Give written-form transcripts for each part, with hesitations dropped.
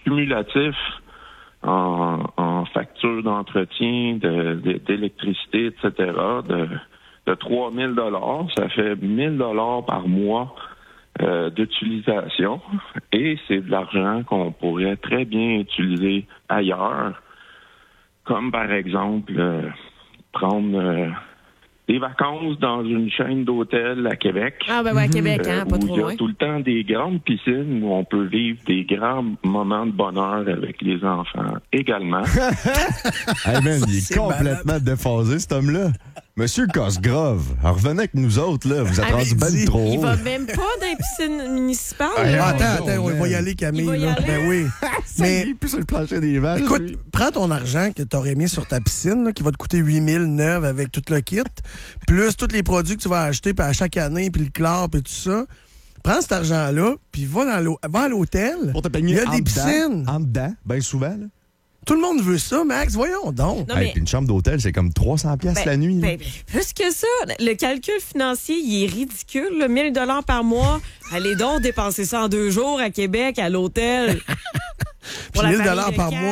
cumulatif en facture d'entretien, d'électricité, etc., de 3 000 $. Ça fait 1 000 $ par mois d'utilisation. Et c'est de l'argent qu'on pourrait très bien utiliser ailleurs, comme par exemple prendre des vacances dans une chaîne d'hôtels à Québec. Ah, ben oui, à Québec, pas trop loin. Il y a tout le temps des grandes piscines où on peut vivre des grands moments de bonheur avec les enfants également. Hey man, il est complètement déphasé, cet homme-là. Monsieur Cosgrove, revenez avec nous autres, là. Vous êtes rendu ben trop haut. Il va même pas dans les piscines municipales. Attends, on va y aller, Camille. Ben oui. Mais il est plus sur le plancher des vaches. Écoute, prends ton argent que tu aurais mis sur ta piscine, là, qui va te coûter 8 000 neuves avec tout le kit, plus tous les produits que tu vas acheter à chaque année, puis le chlore, puis tout ça. Prends cet argent-là, puis va à l'hôtel. Pour te payer il y a des piscines. En dedans, bien souvent, là. Tout le monde veut ça, Max. Voyons donc. Non, mais... Puis une chambre d'hôtel, c'est comme 300$ la nuit. Plus que ça, le calcul financier, il est ridicule. Là. 1 000 $ par mois. Allez donc dépenser ça en 2 jours à Québec, à l'hôtel. Puis 1 000 $ par mois,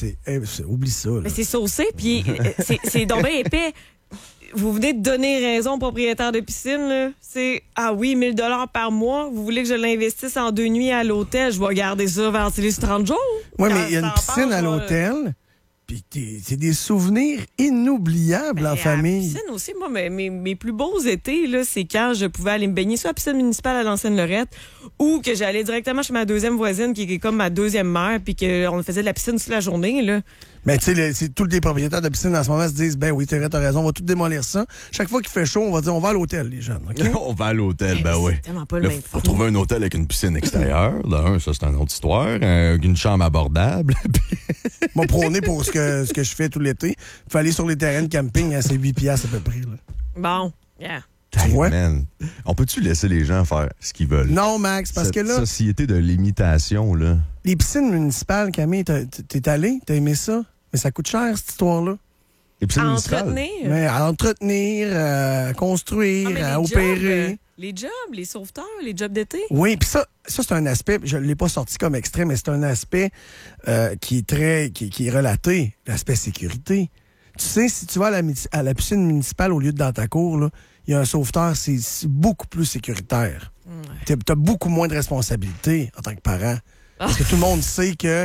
oublie ça. Là. Mais c'est saucé, puis c'est donc bien épais. Vous venez de donner raison au propriétaire de piscine, là. C'est, 1 000 $ par mois. Vous voulez que je l'investisse en 2 nuits à l'hôtel? Je vais garder ça ventilé sur 30 jours. Oui, mais il y a une piscine à l'hôtel. Puis c'est des souvenirs inoubliables en famille. La piscine aussi, moi, mes plus beaux étés, là, c'est quand je pouvais aller me baigner soit à la piscine municipale à l'Ancienne-Lorette ou que j'allais directement chez ma deuxième voisine qui est comme ma deuxième mère puis qu'on faisait de la piscine toute la journée, là. Mais tu sais, c'est tous les propriétaires de piscine en ce moment se disent, ben oui, t'as raison, on va tout démolir ça. Chaque fois qu'il fait chaud, on va dire, on va à l'hôtel, les jeunes. Okay? On va à l'hôtel, ben oui. C'est tellement pas le même faut trouver un hôtel avec une piscine extérieure. Ça, c'est une autre histoire. Une chambre abordable. Moi, prôné pour ce que je fais tout l'été. Il faut aller sur les terrains de camping, c'est 8$ à peu près. Là. Bon, yeah. Ouais. Man, on peut-tu laisser les gens faire ce qu'ils veulent? Non, Max, parce que là... Société de l'imitation, là. Les piscines municipales, Camille, t'es allé? T'as aimé ça? Mais ça coûte cher, cette histoire-là. Les piscines municipales? Mais à entretenir, à construire, à opérer. Les jobs, les sauveteurs, les jobs d'été. Oui, puis ça c'est un aspect, je ne l'ai pas sorti comme extrait, mais c'est un aspect qui est relaté, l'aspect sécurité. Tu sais, si tu vas à la piscine municipale au lieu de dans ta cour, là, il y a un sauveteur, c'est beaucoup plus sécuritaire. Ouais. Tu as beaucoup moins de responsabilités en tant que parent. Parce que tout le monde sait que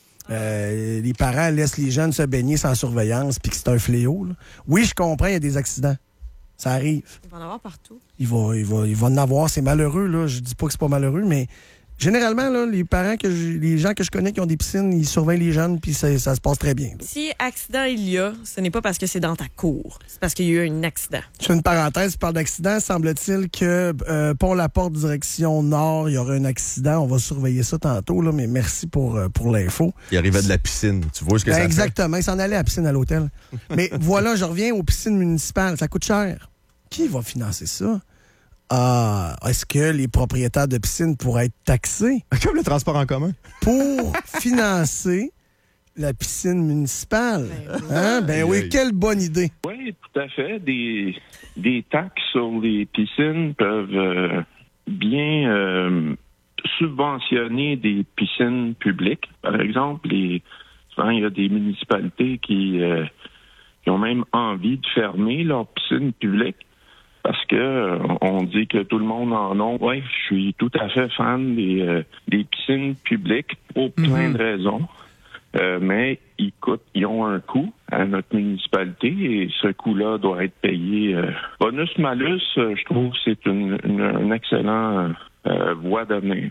les parents laissent les jeunes se baigner sans surveillance puis que c'est un fléau. Là. Oui, je comprends, il y a des accidents. Ça arrive. Il va en avoir partout. Il va en avoir. C'est malheureux, là. Je dis pas que c'est pas malheureux, mais généralement, là, les gens que je connais qui ont des piscines, ils surveillent les jeunes, puis ça se passe très bien. Là. Si accident il y a, ce n'est pas parce que c'est dans ta cour. C'est parce qu'il y a eu un accident. Je fais une parenthèse, tu parles d'accident. Semble-t-il que Pont-la-Porte, direction nord, il y aura un accident. On va surveiller ça tantôt, là, mais merci pour l'info. Il arrivait de la piscine. Tu vois ce que ça fait? Exactement. Il s'en allait à la piscine à l'hôtel. Mais voilà, je reviens aux piscines municipales. Ça coûte cher. Qui va financer ça? Est-ce que les propriétaires de piscines pourraient être taxés? Comme le transport en commun. Pour financer la piscine municipale. Oui, quelle bonne idée. Oui, tout à fait. Des taxes sur les piscines peuvent bien subventionner des piscines publiques. Par exemple, souvent, il y a des municipalités qui ont même envie de fermer leurs piscines publiques. Parce que on dit que tout le monde en a. Oui, je suis tout à fait fan des piscines publiques pour plein de raisons. Mais ils ont un coût à notre municipalité et ce coût-là doit être payé. Bonus-malus, je trouve que c'est une excellente voie d'avenir.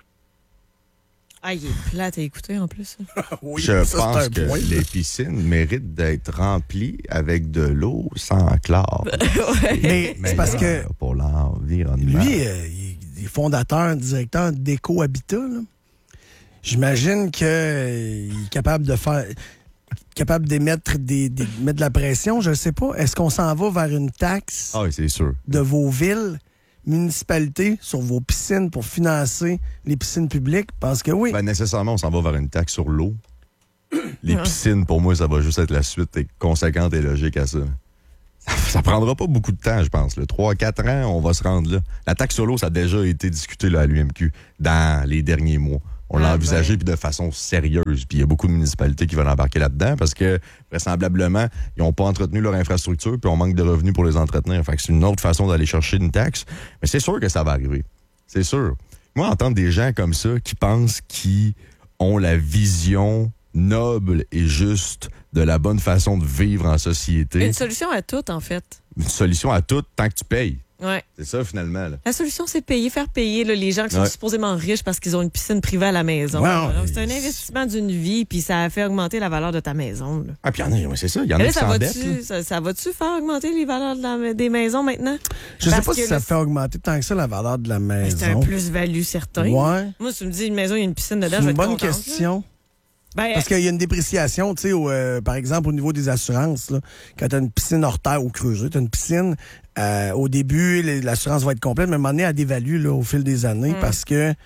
Il est plate à écouter en plus. Oui, je pense que les piscines méritent d'être remplies avec de l'eau sans chlore. Mais c'est parce que pour l'environnement. Lui, il est fondateur, directeur d'Éco-Habitat. Là. J'imagine qu'il est capable d'émettre mettre de la pression. Je ne sais pas. Est-ce qu'on s'en va vers une taxe oui, c'est sûr. De vos villes? Municipalités sur vos piscines pour financer les piscines publiques? Parce que oui. Nécessairement, on s'en va vers une taxe sur l'eau. Les piscines, pour moi, ça va juste être la suite conséquente et logique à ça. Ça prendra pas beaucoup de temps, je pense. 3-4 ans, on va se rendre là. La taxe sur l'eau, ça a déjà été discuté là, à l'UMQ dans les derniers mois. On l'a envisagé puis de façon sérieuse. Puis il y a beaucoup de municipalités qui veulent embarquer là-dedans parce que, vraisemblablement, ils n'ont pas entretenu leur infrastructure puis on manque de revenus pour les entretenir. Fait que c'est une autre façon d'aller chercher une taxe. Mais c'est sûr que ça va arriver. C'est sûr. Moi, entendre des gens comme ça qui pensent qu'ils ont la vision noble et juste de la bonne façon de vivre en société. Une solution à tout, en fait. Une solution à tout tant que tu payes. Ouais. C'est ça, finalement. Là. La solution, c'est faire payer là, les gens qui sont supposément riches parce qu'ils ont une piscine privée à la maison. Ouais, Alors, c'est un investissement d'une vie, puis ça a fait augmenter la valeur de ta maison. Là. Ah, puis il y en a, c'est ça. Il y en a Là, qui s'endettent. ça va-tu faire augmenter les valeurs des maisons maintenant? Je sais Parce pas que si ça là, fait augmenter tant que ça la valeur de la maison. c'est un plus-value certain. Ouais. Moi, si tu me dis une maison, il y a une piscine dedans, C'est je vais une être bonne contente, question. là. Ben, Parce qu'il y a une dépréciation, tu sais, par exemple, au niveau des assurances, là, quand tu as une piscine hors terre ou creusée, tu as une piscine, au début, l'assurance va être complète, mais à un moment donné, elle dévalue là, au fil des années parce que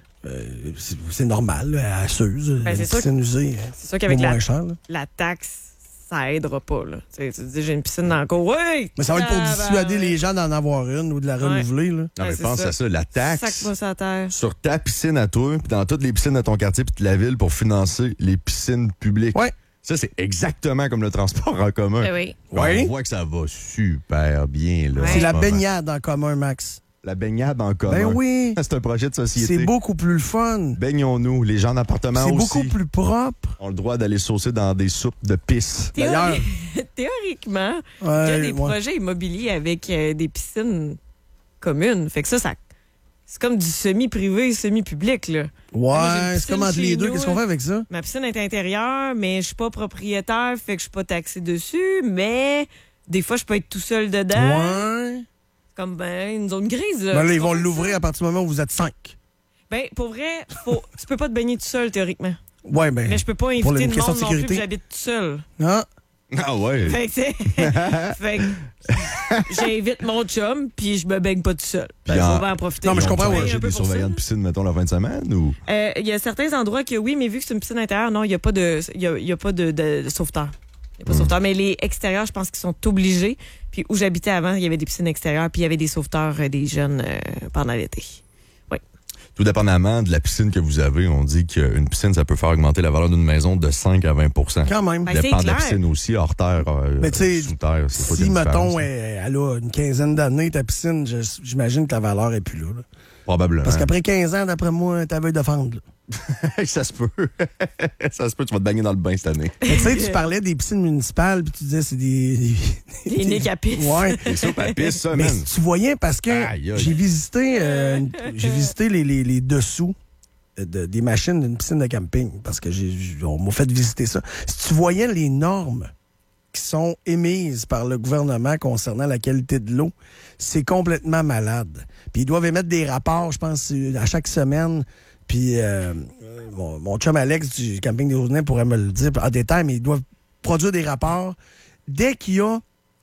c'est normal, là, elle s'use. Ben, une c'est sûr piscine usée, c'est sûr qu'avec moins cher. Là. la taxe, ça aidera pas. Là. Tu te dis, j'ai une piscine dans le cours. Oui! Mais ça va être pour dissuader les gens d'en avoir une ou de la renouveler. Là. Non, mais Ouais, c'est pense ça. à ça. La taxe Sac-moi ça à terre. sur ta piscine à toi, puis dans toutes les piscines de ton quartier puis de la ville pour financer les piscines publiques. Ouais. Ça, c'est exactement comme le transport en commun. Eh oui. Ouais. On voit que ça va super bien. Là, Ouais. en C'est ce la moment. baignade en commun, Max. La baignade en commun. Ben oui. C'est un projet de société. C'est beaucoup plus le fun. Baignons-nous. Les gens d'appartement C'est aussi beaucoup plus propre. ont le droit d'aller saucer dans des soupes de pisse. D'ailleurs- Théoriquement, il y a Ouais, des ouais. projets immobiliers avec des piscines communes. Fait que ça c'est comme du semi-privé, semi-public, là. Moi, j'ai une Ouais, c'est piscine comme entre les chez deux. nous, Qu'est-ce qu'on fait avec ça? Ma piscine est intérieure, mais je suis pas propriétaire, fait que je suis pas taxé dessus, mais des fois, je peux être tout seul dedans. Ouais. C'est comme une zone grise, là. Ben là, ils vont Tu comprends l'ouvrir ça? à partir du moment où vous êtes 5. Ben, pour vrai, tu peux pas te baigner tout seul, théoriquement. Ouais, ben. Mais je peux pas pour inviter une le question monde de non plus, sécurité. que j'habite tout seul. Ah, Ah ouais. Fait que, fait que j'invite mon chum, puis je me baigne pas tout seul. Puis Il en- faut bien en profiter. Non, mais je comprends, On ouais. paye J'ai un peu des pour ça, surveillants de là. piscine, mettons, la fin de semaine ou. Il y a certains endroits que oui, mais vu que c'est une piscine intérieure, non, il n'y a pas de, de sauveteur. Il n'y a pas de sauveteur. Mais les extérieurs, je pense qu'ils sont obligés. Puis où j'habitais avant, il y avait des piscines extérieures, puis il y avait des sauveteurs des jeunes pendant l'été. Tout dépendamment de la piscine que vous avez, on dit qu'une piscine, ça peut faire augmenter la valeur d'une maison de 5 à 20 quand même. Ben, dépend c'est de la clair. piscine aussi, hors terre, Mais tu sais, sous terre. C'est pas Si, une mettons, différence, elle a une quinzaine d'années, ta piscine, j'imagine que la valeur est plus là. Probablement. Parce qu'après 15 ans, d'après moi, t'avais de fendre. Ça se peut. Ça se peut, tu vas te baigner dans le bain cette année. Tu sais, tu parlais des piscines municipales, puis tu disais c'est des Des nids à pisse. Ouais. Et ça, pas pisse, ça, Mais man. tu voyais, parce que Aïe, aïe. j'ai visité les dessous des machines d'une piscine de camping, parce que on m'a fait visiter ça. Si tu voyais les normes qui sont émises par le gouvernement concernant la qualité de l'eau, c'est complètement malade. Puis ils doivent émettre des rapports, je pense, à chaque semaine. Puis mon chum Alex du camping des Rosinets pourrait me le dire en détail, mais ils doivent produire des rapports. Dès qu'il y a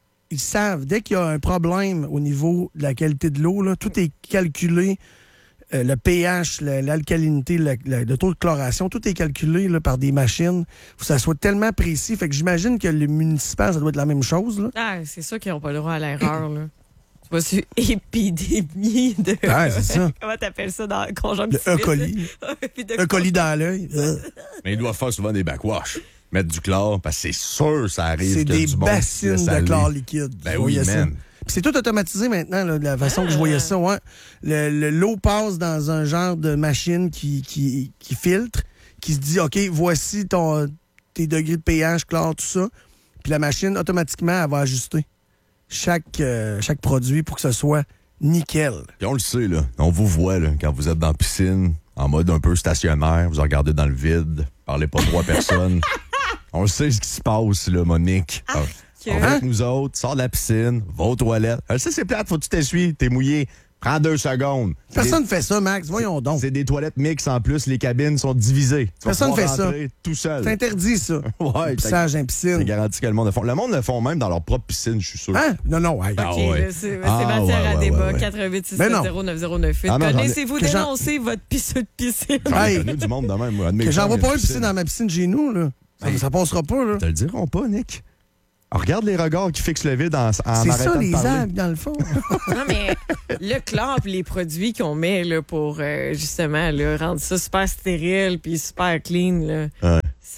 un problème au niveau de la qualité de l'eau, là, tout est calculé. Le pH, l'alcalinité, le taux de chloration, tout est calculé là, par des machines. Faut que ça soit tellement précis. Fait que j'imagine que le municipal, ça doit être la même chose. Là. Ah, c'est sûr qu'ils n'ont pas le droit à l'erreur, là. Tu vas sur épidémie de... Ah, c'est ça. Comment t'appelles ça dans le conjoint Le E. coli. Un colis dans l'œil. Mais ils doivent faire souvent des backwash. Mettre du chlore, parce que c'est sûr ça arrive C'est qu'il y a des du monde qui bassines laisse de aller. chlore liquide. Ben Je oui, voyais ça. man. Puis c'est tout automatisé maintenant, là, de la façon que je voyais ça. Ouais. L'eau passe dans un genre de machine qui filtre, qui se dit, OK, voici tes degrés de pH, chlore, tout ça. Puis la machine, automatiquement, elle va ajuster chaque produit pour que ce soit nickel. Puis on le sait, là. On vous voit, là, quand vous êtes dans la piscine, en mode un peu stationnaire, vous regardez dans le vide, parlez pas trois personnes. On le sait ce qui se passe, là, Monique. On va avec nous autres, sors de la piscine, va aux toilettes. Je sais, c'est plate, faut que tu t'essuies, t'es mouillé. Prends 2 secondes. Personne ne fait ça, Max. Voyons donc. C'est des toilettes mixtes en plus, les cabines sont divisées. Tu vas Personne pouvoir fait ça. rentrer tout seul. C'est interdit, ça. Ouais, Le pissage en c'est piscine. garanti que le monde le font. Le monde le font même dans leur propre piscine, je suis sûr. Hein? Non. Hey. Ah OK, ouais. là, c'est Ah, matière à ouais, débat. ouais. 88 6 Ben non. 9098. Ah non, j'en ai- Connaissez-vous que j'en- dénoncer votre pisseux de piscine? J'en ai Hey. connu du monde de même. Moi. Un de mes Que j'en chums, vois il y a pas une piscine dans ma piscine chez nous, là. Ça passera pas, là. Te le diront pas, Nick. Regarde les regards qui fixent le vide en C'est arrêtant ça, de les parler. algues, dans le fond. Non, mais le chlore puis les produits qu'on met là, pour justement là, rendre ça super stérile puis super clean, là, Ouais.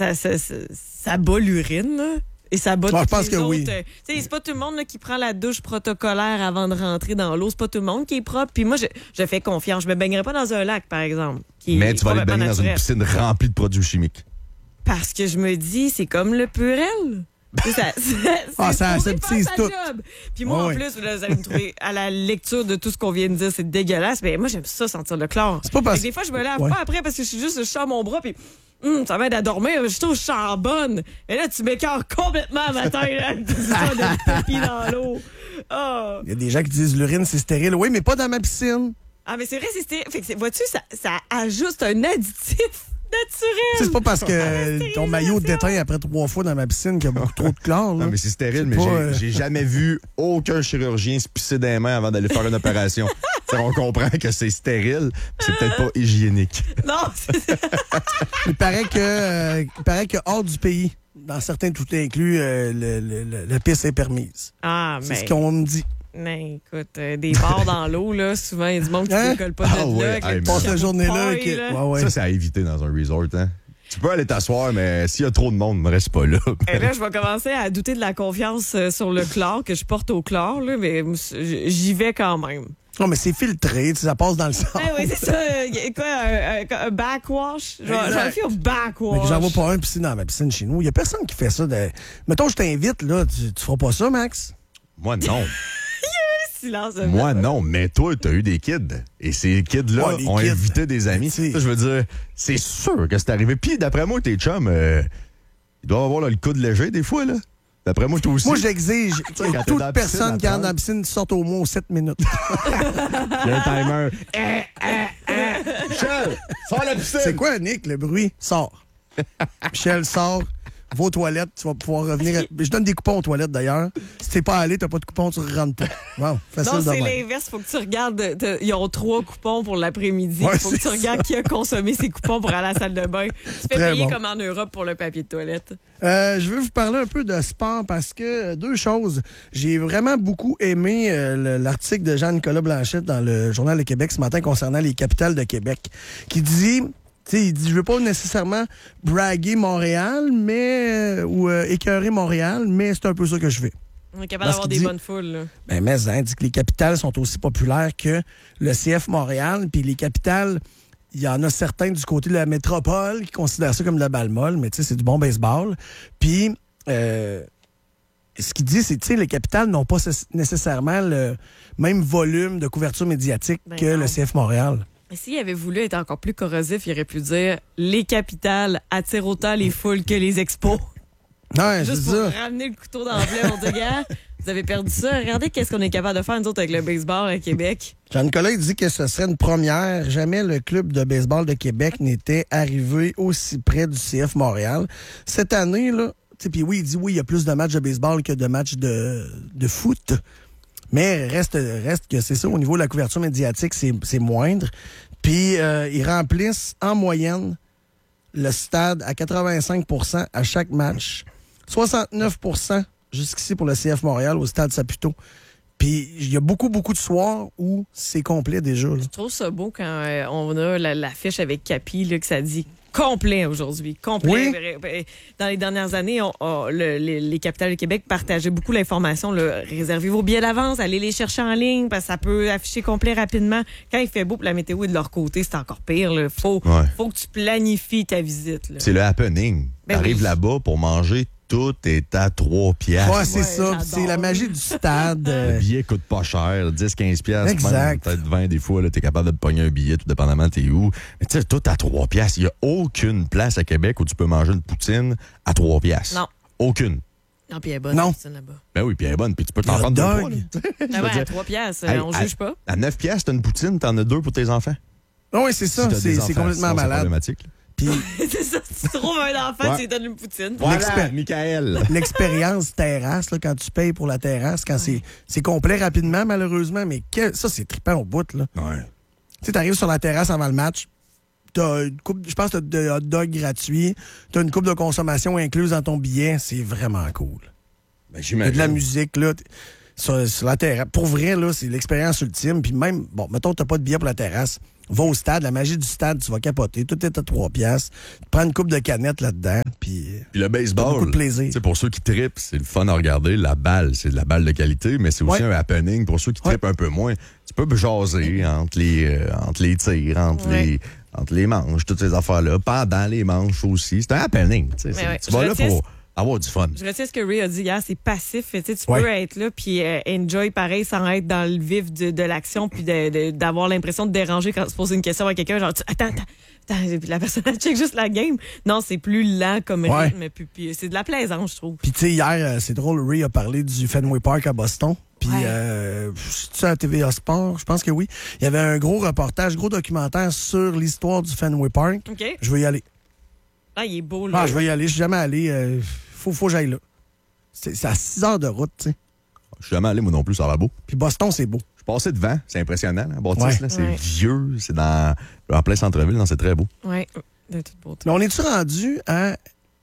ça bat l'urine. Là. Et ça bat Ouais, je toutes pense les que autres. oui. Tu sais, c'est pas tout le monde là, qui prend la douche protocolaire avant de rentrer dans l'eau. C'est pas tout le monde qui est propre. Puis moi, je fais confiance. Je me baignerai pas dans un lac, par exemple. Mais tu vas aller te baigner dans une piscine remplie de produits chimiques. Parce que je me dis, c'est comme le Purel. Ça supposé aseptise faire sa tout. job. Puis moi, Ouais, en plus, là, vous allez me trouver à la lecture de tout ce qu'on vient de dire, c'est dégueulasse. Mais moi, j'aime ça, sentir le chlore. C'est pas parce- Fait que des fois, je me lave Ouais. pas après parce que je sors mon bras, puis ça m'aide à dormir. Je trouve que je sens bonne. Et là, tu m'écœures complètement à matin, là, avec des histoires de pipi dans l'eau. Ah. Il y a des gens qui disent l'urine, c'est stérile. Oui, mais pas dans ma piscine. Ah, mais c'est vrai, c'est stérile. Fait que vois-tu, ça ajoute un additif naturel. C'est pas parce que ton maillot déteint après 3 fois dans ma piscine qu'il y a beaucoup trop de chlore. là. Non, mais c'est stérile, mais pas, j'ai jamais vu aucun chirurgien se pisser des mains avant d'aller faire une opération. T'sais, on comprend que c'est stérile, mais c'est peut-être pas hygiénique. Non, c'est Il paraît que hors du pays, dans certains tout inclus, la pisse est permise. Ah, C'est mais. ce qu'on me dit. Mais écoute, des bars dans l'eau, là, souvent, il y a du monde qui ne Hein? décolle pas de Ah là. ouais, avec le hey, petit passe Passe la chapeau journée-là. paille, qui- là. Ouais, ouais. Ça, c'est à éviter dans un resort. Hein? Tu peux aller t'asseoir, mais s'il y a trop de monde, ne reste pas là. Et là, je vais commencer à douter de la confiance sur le chlore que je porte au chlore, là, mais j'y vais quand même. Non, mais c'est filtré, tu sais, ça passe dans le sang. Ah oui, c'est ça. Quoi, un backwash? Je Exact. vais faire Mais backwash. que j'en vois pas un piscine dans ma piscine chez nous. Il y a personne qui fait ça. Mettons, je t'invite, là, tu feras pas ça, Max? Moi, non. Silence de Moi, non. Mais toi, t'as eu des kids. Et ces kids-là Ouais, les ont kids. invité des amis. Tu sais. Ça, je veux dire, c'est sûr que c'est arrivé. Puis, d'après moi, tes chums, ils doivent avoir là, le coude léger des fois. Là. D'après moi, toi aussi. Moi, j'exige sais, que quand t'es toute dans la piscine, personne qui rentre attends. dans la piscine sorte au moins 7 minutes. Il y a un timer. Michel, sors la piscine. C'est quoi, Nick, le bruit? Sors. Michel, sors. Va aux toilettes, tu vas pouvoir revenir. Je donne des coupons aux toilettes, d'ailleurs. Si t'es pas allé, t'as pas de coupons, tu rentres pas. Bon, facile Non, de c'est même. l'inverse. Faut que tu regardes. Ils ont 3 coupons pour l'après-midi. Ouais, Faut que c'est tu regardes qui a consommé ces coupons pour aller à la salle de bain. Tu fais Très payer bon. comme en Europe pour le papier de toilette. Je veux vous parler un peu de sport parce que 2 choses. J'ai vraiment beaucoup aimé l'article de Jean-Nicolas Blanchette dans le Journal de Québec ce matin concernant les capitales de Québec, qui dit... Tu sais, il dit, je veux pas nécessairement braguer Montréal, mais ou écœurer Montréal, mais c'est un peu ça que je fais. On est capable Parce d'avoir qu'il des dit- bonnes foules. Là. Ben, mais hein, dit que les capitales sont aussi populaires que le CF Montréal, puis les capitales, il y en a certains du côté de la métropole qui considèrent ça comme de la balle molle, mais tu sais, c'est du bon baseball. Puis, ce qu'il dit, c'est que les capitales n'ont pas nécessairement le même volume de couverture médiatique Ben que non. le CF Montréal. Mais s'il avait voulu être encore plus corrosif, il aurait pu dire les capitales attirent autant les foules que les expos. Non, c'est Juste pour ça. ramener le couteau dans le plaie, on dit, gars, vous avez perdu ça. Regardez qu'est-ce qu'on est capable de faire, nous autres, avec le baseball à Québec. Jean-Nicolas il dit que ce serait une première. Jamais le club de baseball de Québec n'était arrivé aussi près du CF Montréal. Cette année, là, puis oui, il dit oui, il y a plus de matchs de baseball que de matchs de foot. Mais reste que c'est ça, au niveau de la couverture médiatique, c'est moindre. Puis ils remplissent en moyenne le stade à 85 % à chaque match. 69 % jusqu'ici pour le CF Montréal au stade Saputo. Puis il y a beaucoup, beaucoup de soirs où c'est complet déjà. Là. Je trouve ça beau quand on a l'affiche avec Capi, là, que ça dit complet aujourd'hui. Complet. Oui. Dans les dernières années, les capitales du Québec partageaient beaucoup l'information. Là. Réservez vos billets d'avance, allez les chercher en ligne parce que ça peut afficher complet rapidement. Quand il fait beau pour la météo est de leur côté, c'est encore pire. Il faut que tu planifies ta visite. Là. C'est le happening. Ben T'arrives oui. là-bas pour manger, tout est à 3 piastres. Ouais, c'est Ouais, ça. j'adore. C'est la magie du stade. Le billet coûte pas cher, 10-15 piastres. Exact. Même peut-être 20 des fois, t'es capable de te pogner un billet, tout dépendamment t'es où. Mais tu sais, tout à 3 piastres. Il n'y a aucune place à Québec où tu peux manger une poutine à 3 piastres. Non. Aucune. Non, puis elle est bonne, Non. la poutine, là-bas. Ben oui, puis elle est bonne, puis tu peux Le t'en hot prendre 2 dog. fois. là. Ah veux ouais, à dire, 3 piastres, hey, on juge pas. À 9 piastres, t'as une poutine, t'en as 2 pour tes enfants. Oui, c'est ça. Si t'as des C'est enfants, complètement sinon, c'est malade. problématique, là. Puis C'est ça, si tu trouves un enfant, Ouais. tu lui donnes une poutine. Voilà, Michael. l'expérience terrasse, là, quand tu payes pour la terrasse, quand c'est complet rapidement, malheureusement, mais ça, c'est trippant au bout. Là. Ouais. Tu sais, t'arrives sur la terrasse avant le match, t'as une coupe, je pense que t'as de hot dog gratuits, t'as une coupe de consommation incluse dans ton billet, c'est vraiment cool. Ben, Il y a de la musique, là, sur la terrasse. Pour vrai, là, c'est l'expérience ultime. Puis même, bon, mettons, t'as pas de billet pour la terrasse. Va au stade, la magie du stade, tu vas capoter. Tout est à 3 piastres. Tu prends une coupe de canettes là-dedans, puis le baseball, beaucoup de plaisir. Pour ceux qui trippent, c'est le fun à regarder. La balle, c'est de la balle de qualité, mais c'est aussi un happening. Pour ceux qui trippent un peu moins, tu peux jaser entre les tirs, entre les manches, toutes ces affaires-là. Pendant les manches aussi. C'est un happening. Tu vas là pour avoir du fun. Je retiens ce que Ray a dit hier, c'est passif. Tu peux être là puis enjoy pareil sans être dans le vif de l'action puis d'avoir l'impression de déranger quand tu poses une question à quelqu'un. Genre, attends, puis la personne elle check juste la game. Non, c'est plus lent comme rythme. Puis c'est de la plaisance, je trouve. Puis tu sais, hier, c'est drôle, Ray a parlé du Fenway Park à Boston. Puis, c'est-tu à TVA Sport? Je pense que oui. Il y avait un gros reportage, gros documentaire sur l'histoire du Fenway Park. OK. Je vais y aller. Ah, il est beau, là. Ah, je vais y aller. Je suis jamais allé. Faut que j'aille là. C'est à 6 heures de route, tu sais. Je suis jamais allé, moi non plus, ça a l'air beau. Puis Boston, c'est beau. Je suis passé devant, c'est impressionnant, la bâtisse, là, c'est vieux, c'est en plein centre-ville, c'est très beau. Oui, de toute beauté. Mais on est-tu rendu à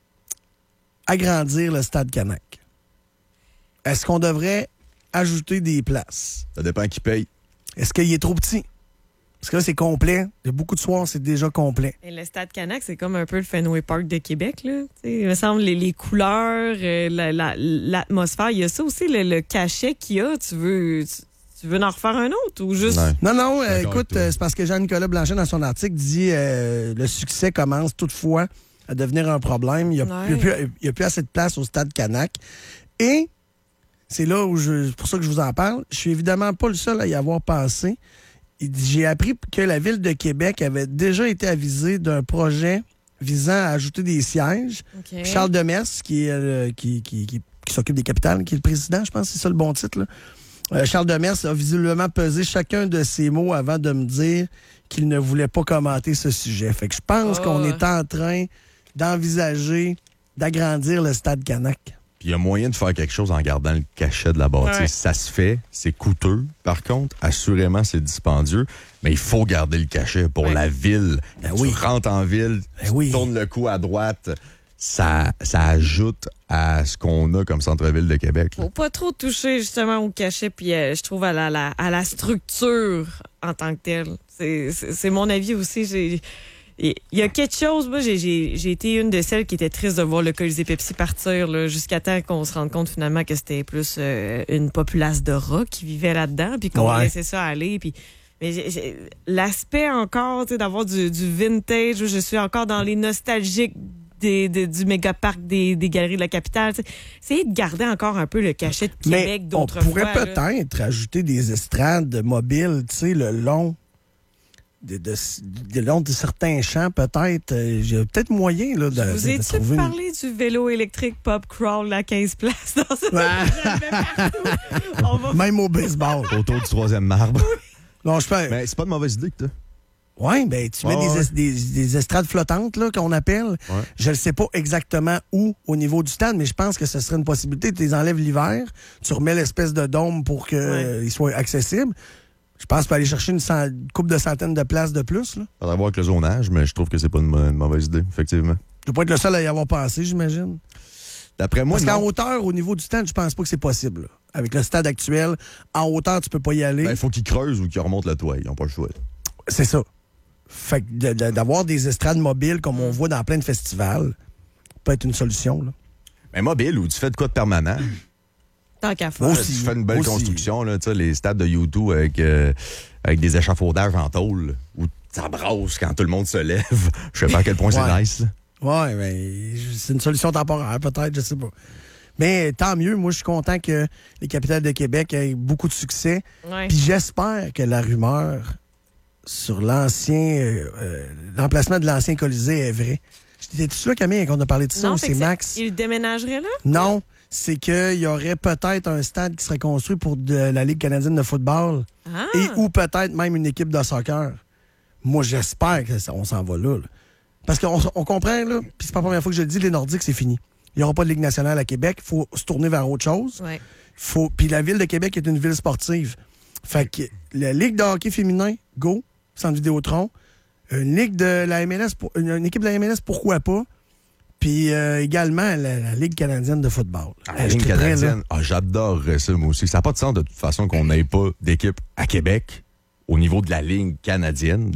agrandir le Stade Canac? Est-ce qu'on devrait ajouter des places? Ça dépend qui paye. Est-ce qu'il est trop petit? Parce que là, c'est complet. Il y a beaucoup de soirs, c'est déjà complet. Et le Stade Canac, c'est comme un peu le Fenway Park de Québec, là. T'sais, il me semble les couleurs, l'atmosphère. Il y a ça aussi, le cachet qu'il y a. Tu veux en refaire un autre ou juste... Non, écoute, c'est parce que Jean-Nicolas Blanchet, dans son article, dit le succès commence toutefois à devenir un problème. Il n'y a plus assez de place au Stade Canac. Et c'est là où pour ça que je vous en parle. Je suis évidemment pas le seul à y avoir pensé. J'ai appris que la Ville de Québec avait déjà été avisée d'un projet visant à ajouter des sièges. Okay. Charles Demers, qui s'occupe des capitales, qui est le président, je pense que c'est ça le bon titre, là. Charles Demers a visiblement pesé chacun de ses mots avant de me dire qu'il ne voulait pas commenter ce sujet. Fait que je pense qu'on est en train d'envisager d'agrandir le Stade Canac. Puis il y a moyen de faire quelque chose en gardant le cachet de la bâtisse. Ouais. Ça se fait, c'est coûteux. Par contre, assurément, c'est dispendieux. Mais il faut garder le cachet pour la ville. Tu rentres en ville, tu tournes le cou à droite. Ça ajoute à ce qu'on a comme centre-ville de Québec. Faut pas trop toucher justement au cachet, puis je trouve à la structure en tant que telle. C'est mon avis aussi. Il y a quelque chose, moi, j'ai été une de celles qui était triste de voir le Colisée Pepsi partir, là, jusqu'à temps qu'on se rende compte finalement que c'était plus une populace de rats qui vivait là-dedans, puis qu'on laissait ça aller. Puis, mais l'aspect encore, tu sais, d'avoir du vintage, je suis encore dans les nostalgiques du méga-parc des Galeries de la Capitale. Essayez de garder encore un peu le cachet de Québec d'autrefois. On pourrait peut-être ajouter des estrades mobiles, tu sais, le long de long de certains champs, peut-être. J'ai peut-être moyen là, de vous ai-tu parlé du vélo électrique Pop Crawl à 15 places dans ce Même au baseball. Autour du 3e marbre. Non, je peux... Mais c'est pas de mauvaise idée que t'as. Oui, ben tu mets des estrades flottantes là, qu'on appelle. Ouais. Je ne sais pas exactement où au niveau du stade, mais je pense que ce serait une possibilité. Tu les enlèves l'hiver, tu remets l'espèce de dôme pour qu'ils soient accessibles. Je pense que tu peux aller chercher une couple de centaines de places de plus. Il faudrait voir avec le zonage, mais je trouve que c'est pas une mauvaise idée, effectivement. Je ne dois pas être le seul à y avoir pensé, j'imagine. D'après moi, parce qu'en hauteur, au niveau du stade, je pense pas que c'est possible. Là. Avec le stade actuel, en hauteur, tu peux pas y aller. Il faut qu'ils creusent ou qu'ils remontent le toit. Ils n'ont pas le choix. C'est ça. Fait que d'avoir des estrades mobiles comme on voit dans plein de festivals peut être une solution. Là. Mais mobile ou tu fais de quoi de permanent? Tant qu'à faire. Tu fais une belle construction, là, les stades de U2 avec des échafaudages en tôle où ça brasse quand tout le monde se lève. Je sais pas à quel point c'est nice. Oui, mais c'est une solution temporaire, peut-être, je sais pas. Mais tant mieux, moi je suis content que les Capitales de Québec aient beaucoup de succès. Ouais. Puis j'espère que la rumeur sur l'emplacement de l'ancien Colisée est vraie. T'étais-tu là, Camille, qu'on a parlé de ça? Non, c'est Max? Il déménagerait là? Non. C'est qu'il y aurait peut-être un stade qui serait construit pour la Ligue canadienne de football et ou peut-être même une équipe de soccer. Moi, j'espère qu'on s'en va là. Parce qu'on comprend, là, puis c'est pas la première fois que je le dis, les Nordiques, c'est fini. Il n'y aura pas de Ligue nationale à Québec. Il faut se tourner vers autre chose. Ouais. Puis la ville de Québec est une ville sportive. Fait que la Ligue de hockey féminin, go, Centre Vidéotron. Une ligue de la MLS, une équipe de la MLS, pourquoi pas? Puis également la Ligue canadienne de football. La Ligue canadienne, j'adorerais ça, moi aussi. Ça n'a pas de sens de toute façon qu'on n'ait pas d'équipe à Québec au niveau de la Ligue canadienne,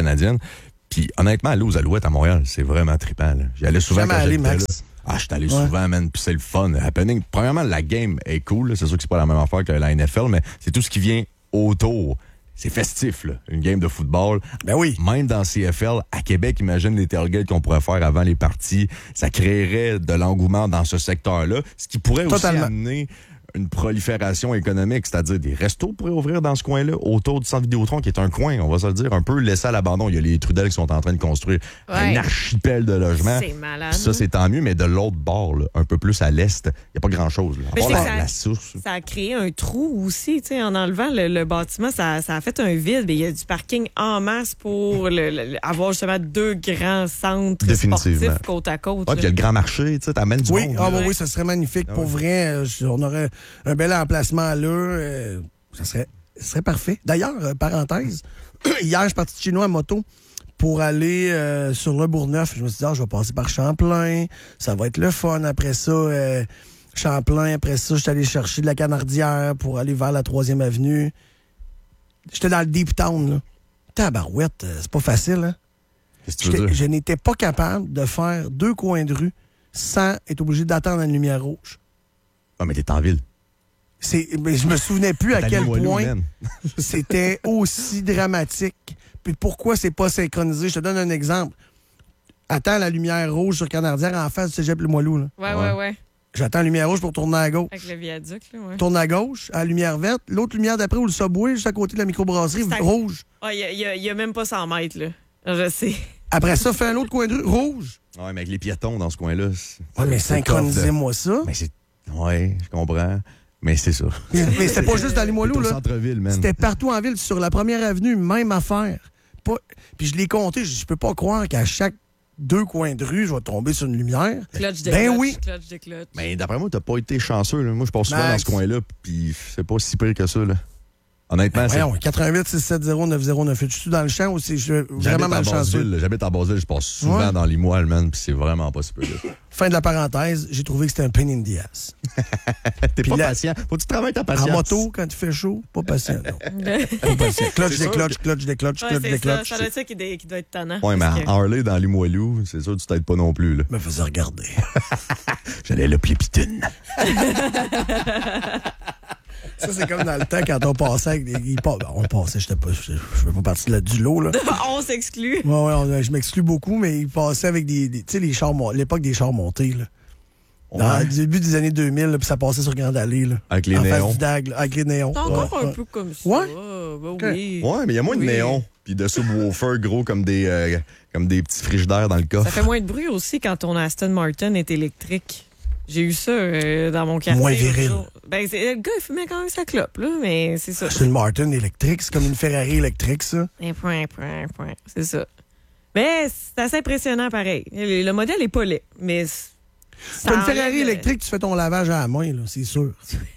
Puis honnêtement, aller aux Alouettes à Montréal, c'est vraiment trippant. Là. J'y allais souvent quand j'étais là. Je suis allé souvent, man, puis c'est le fun. Happening. Premièrement, la game est cool. Là. C'est sûr que c'est pas la même affaire que la NFL, mais c'est tout ce qui vient autour. C'est festif, là, une game de football. Ben oui. Même dans CFL, à Québec, imagine les tailgates qu'on pourrait faire avant les parties. Ça créerait de l'engouement dans ce secteur-là, ce qui pourrait aussi amener une prolifération économique, c'est-à-dire des restos pourraient ouvrir dans ce coin-là, autour du centre Vidéotron, qui est un coin, on va se le dire, un peu laissé à l'abandon. Il y a les Trudel qui sont en train de construire un archipel de logements. C'est malade. Ça, c'est tant mieux, mais de l'autre bord, là, un peu plus à l'est, il n'y a pas grand-chose. Là. La source. Ça a créé un trou aussi, tu sais, en enlevant le bâtiment, ça a fait un vide. Il y a du parking en masse pour avoir justement 2 grands centres sportifs côte à côte. Puis il y a le grand marché, tu sais, t'amènes du monde. Oui, ça serait magnifique. Pour vrai, on aurait un bel emplacement là. Ça serait parfait. D'ailleurs, parenthèse, hier, je suis parti de chez nous à moto pour aller sur le Bourgneuf. Je me suis dit, je vais passer par Champlain. Ça va être le fun. Après ça, Champlain. Après ça, je suis allé chercher de la Canardière pour aller vers la 3e avenue. J'étais dans le Deep Town, là. Tabarouette, c'est pas facile, hein? Je n'étais pas capable de faire 2 coins de rue sans être obligé d'attendre une lumière rouge. Ah, mais t'es en ville. Mais je me souvenais plus à quel point c'était aussi dramatique. Puis pourquoi c'est pas synchronisé? Je te donne un exemple. Attends la lumière rouge sur Canardière en face du cégep Limoilou. Là. Ouais. J'attends la lumière rouge pour tourner à gauche. Avec le viaduc, là, ouais. Tourne à gauche, à la lumière verte. L'autre lumière d'après, où le Subway, juste à côté de la microbrasserie, rouge. Il y a même pas 100 mètres, là. Je sais. Après ça, fais un autre coin de rue, rouge. Ouais, mais avec les piétons dans ce coin-là. Mais synchronisez-moi ça. Mais ouais, je comprends. Mais c'est ça. Mais c'était pas juste dans Limoilou, là. Centre-ville, man. C'était partout en ville, sur la 1e avenue, même affaire. Puis je l'ai compté, je peux pas croire qu'à chaque 2 coins de rue, je vais tomber sur une lumière. Clutch de clutch. Mais d'après moi, t'as pas été chanceux. Là. Moi, je passe souvent dans ce coin-là, puis c'est pas si pire que ça, là. Honnêtement, c'est... 88 670 9098. Je suis dans le champ ou je suis vraiment malchanceux? J'habite à Basile, je passe souvent dans Limoilou, man, puis c'est vraiment pas si peu. Fin de la parenthèse, j'ai trouvé que c'était un pain in the ass. T'es pas patient. Faut que tu travailles ta patience. En moto, quand il fait chaud, pas patient, non. Pas patient. Clutch des clutch. Ça doit être ça qui doit être tannant. Ouais, mais en Harley, dans Limoilou, c'est sûr que tu t'aides pas non plus, là. Me faisais regarder. J'allais le plépitune. Ça, c'est comme dans le temps quand on passait avec des... On passait, je fais pas partie du lot, là. On s'exclut. Ouais, je m'exclus beaucoup, mais ils passaient avec des tu sais, les chars, l'époque des chars montés, là. Dans le début des années 2000, puis ça passait sur Grande Allée, là. Avec les néons. Avec les néons. C'est encore un peu comme ça. Ouais? Oui. Ouais, mais il y a moins de néons. Puis de subwoofers gros comme des petits frigidaires dans le coffre. Ça fait moins de bruit aussi quand ton Aston Martin est électrique. J'ai eu ça dans mon quartier. Moins viril. Le gars, il fumait quand même sa clope, là, mais c'est ça. C'est une Martin électrique, c'est comme une Ferrari électrique, ça. Point. C'est ça. Mais c'est assez impressionnant, pareil. Le modèle est pas laid, mais... C'est une Ferrari électrique, tu fais ton lavage à la main, là, c'est sûr.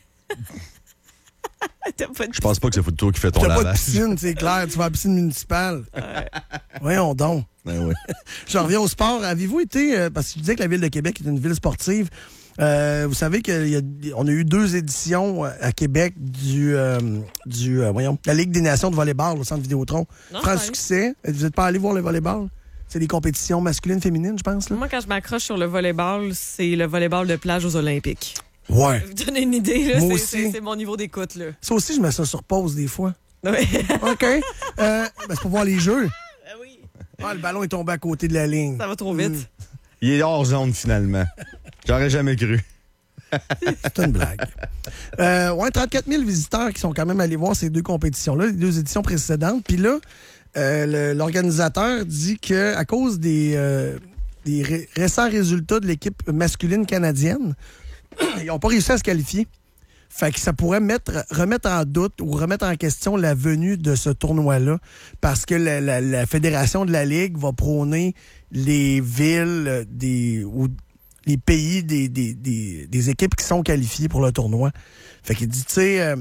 Je pense pas que c'est toi qui fais ton lavage. T'as pas de piscine, c'est clair. Tu vas à la piscine municipale. Voyons donc. Oui. J'en reviens au sport. Avez-vous été... parce que je disais que la Ville de Québec est une ville sportive. Vous savez qu'on a eu 2 éditions à Québec de la Ligue des nations de volleyball au Centre Vidéotron. Franc succès. Vous n'êtes pas allé voir le volleyball? C'est des compétitions masculines, féminines, je pense. Là. Moi, quand je m'accroche sur le volleyball, c'est le volleyball de plage aux Olympiques. Ouais. Vous donnez une idée, là, moi aussi. C'est mon niveau d'écoute. Là. Ça aussi, je mets ça sur pause des fois. Oui. OK. C'est pour voir les jeux. Oui. Le ballon est tombé à côté de la ligne. Ça va trop vite. Il est hors zone, finalement. J'aurais jamais cru. C'est une blague. 34 000 visiteurs qui sont quand même allés voir ces 2 compétitions-là, les 2 éditions précédentes. Puis là, l'organisateur dit qu'à cause des récents résultats de l'équipe masculine canadienne, ils n'ont pas réussi à se qualifier. Fait que ça pourrait remettre en doute ou remettre en question la venue de ce tournoi-là parce que la fédération de la Ligue va prôner les villes ou les pays des équipes qui sont qualifiées pour le tournoi. Fait qu'il dit, tu sais,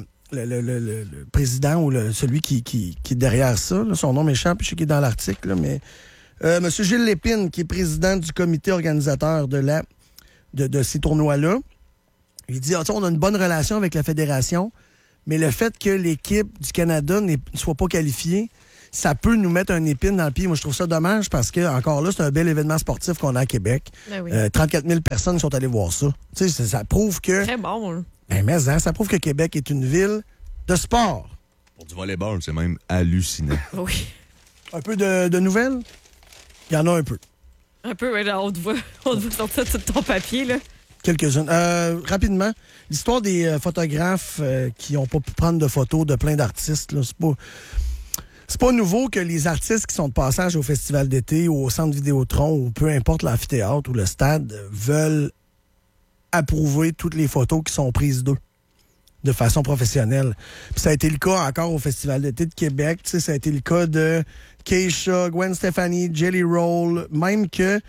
le président ou celui qui est derrière ça, là, son nom m'échappe, je sais qu'il est dans l'article, là, mais Monsieur Gilles Lépine, qui est président du comité organisateur de ces tournois-là, il dit, on a une bonne relation avec la fédération, mais le fait que l'équipe du Canada ne soit pas qualifiée, ça peut nous mettre un épine dans le pied. Moi, je trouve ça dommage parce que, encore là, c'est un bel événement sportif qu'on a à Québec. Ben oui. 34 000 personnes sont allées voir ça. Tu sais, ça prouve que... Très bon. Hein? Mais ça prouve que Québec est une ville de sport. Pour du volleyball, c'est même hallucinant. Oui. Un peu de nouvelles? Il y en a un peu. Un peu, ouais, là, on te voit sortir tout ton papier, là. Quelques-unes. Rapidement, l'histoire des photographes qui n'ont pas pu prendre de photos de plein d'artistes, là, c'est pas nouveau que les artistes qui sont de passage au festival d'été ou au centre Vidéotron ou peu importe l'amphithéâtre ou le stade veulent approuver toutes les photos qui sont prises d'eux de façon professionnelle. Puis ça a été le cas encore au festival d'été de Québec. Tu sais, ça a été le cas de Keisha, Gwen Stefani, Jelly Roll, même que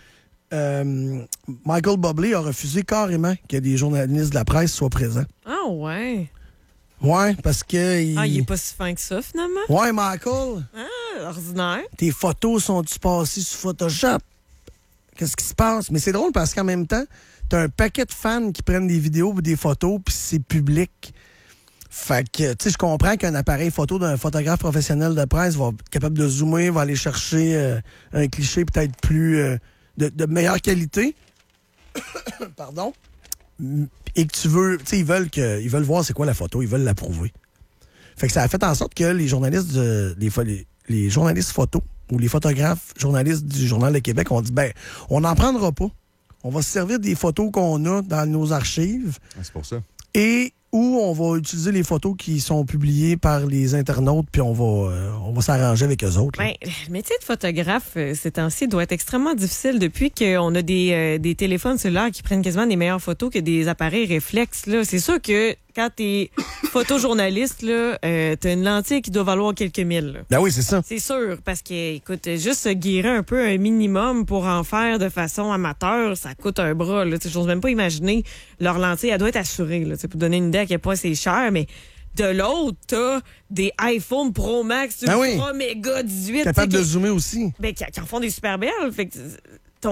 Michael Bublé a refusé carrément que des journalistes de la presse soient présents. Ah ouais. Ouais, parce que... il est pas si fin que ça, finalement. Ouais, Michael. Ah, ordinaire. Tes photos sont-tu passées sur Photoshop? Qu'est-ce qui se passe? Mais c'est drôle parce qu'en même temps, t'as un paquet de fans qui prennent des vidéos ou des photos, puis c'est public. Fait que, tu sais, je comprends qu'un appareil photo d'un photographe professionnel de presse va être capable de zoomer, va aller chercher un cliché peut-être plus... de meilleure qualité. Pardon. Et que tu veux... Tu sais, ils veulent voir c'est quoi la photo, ils veulent l'approuver. Fait que ça a fait en sorte que les journalistes les journalistes photos ou les photographes journalistes du Journal de Québec ont dit, on n'en prendra pas. On va se servir des photos qu'on a dans nos archives. C'est pour ça. Et où on va utiliser les photos qui sont publiées par les internautes, puis on va s'arranger avec eux autres. Ben, le métier de photographe, ces temps-ci, doit être extrêmement difficile depuis qu'on a des téléphones cellulaires qui prennent quasiment des meilleures photos que des appareils réflexes. Là. C'est sûr que quand t'es photojournaliste, là, t'as une lentille qui doit valoir quelques mille. Là. Ben oui, c'est ça. C'est sûr, parce que, écoute, juste se guérir un peu un minimum pour en faire de façon amateur, ça coûte un bras. J'ose même pas imaginer leur lentille, elle doit être assurée. Là, pour donner une idée à quel point c'est cher, mais de l'autre, t'as des iPhone Pro Max, Ultra Méga 18. Capable de zoomer aussi. Ben, qui en font des super belles. Fait que ta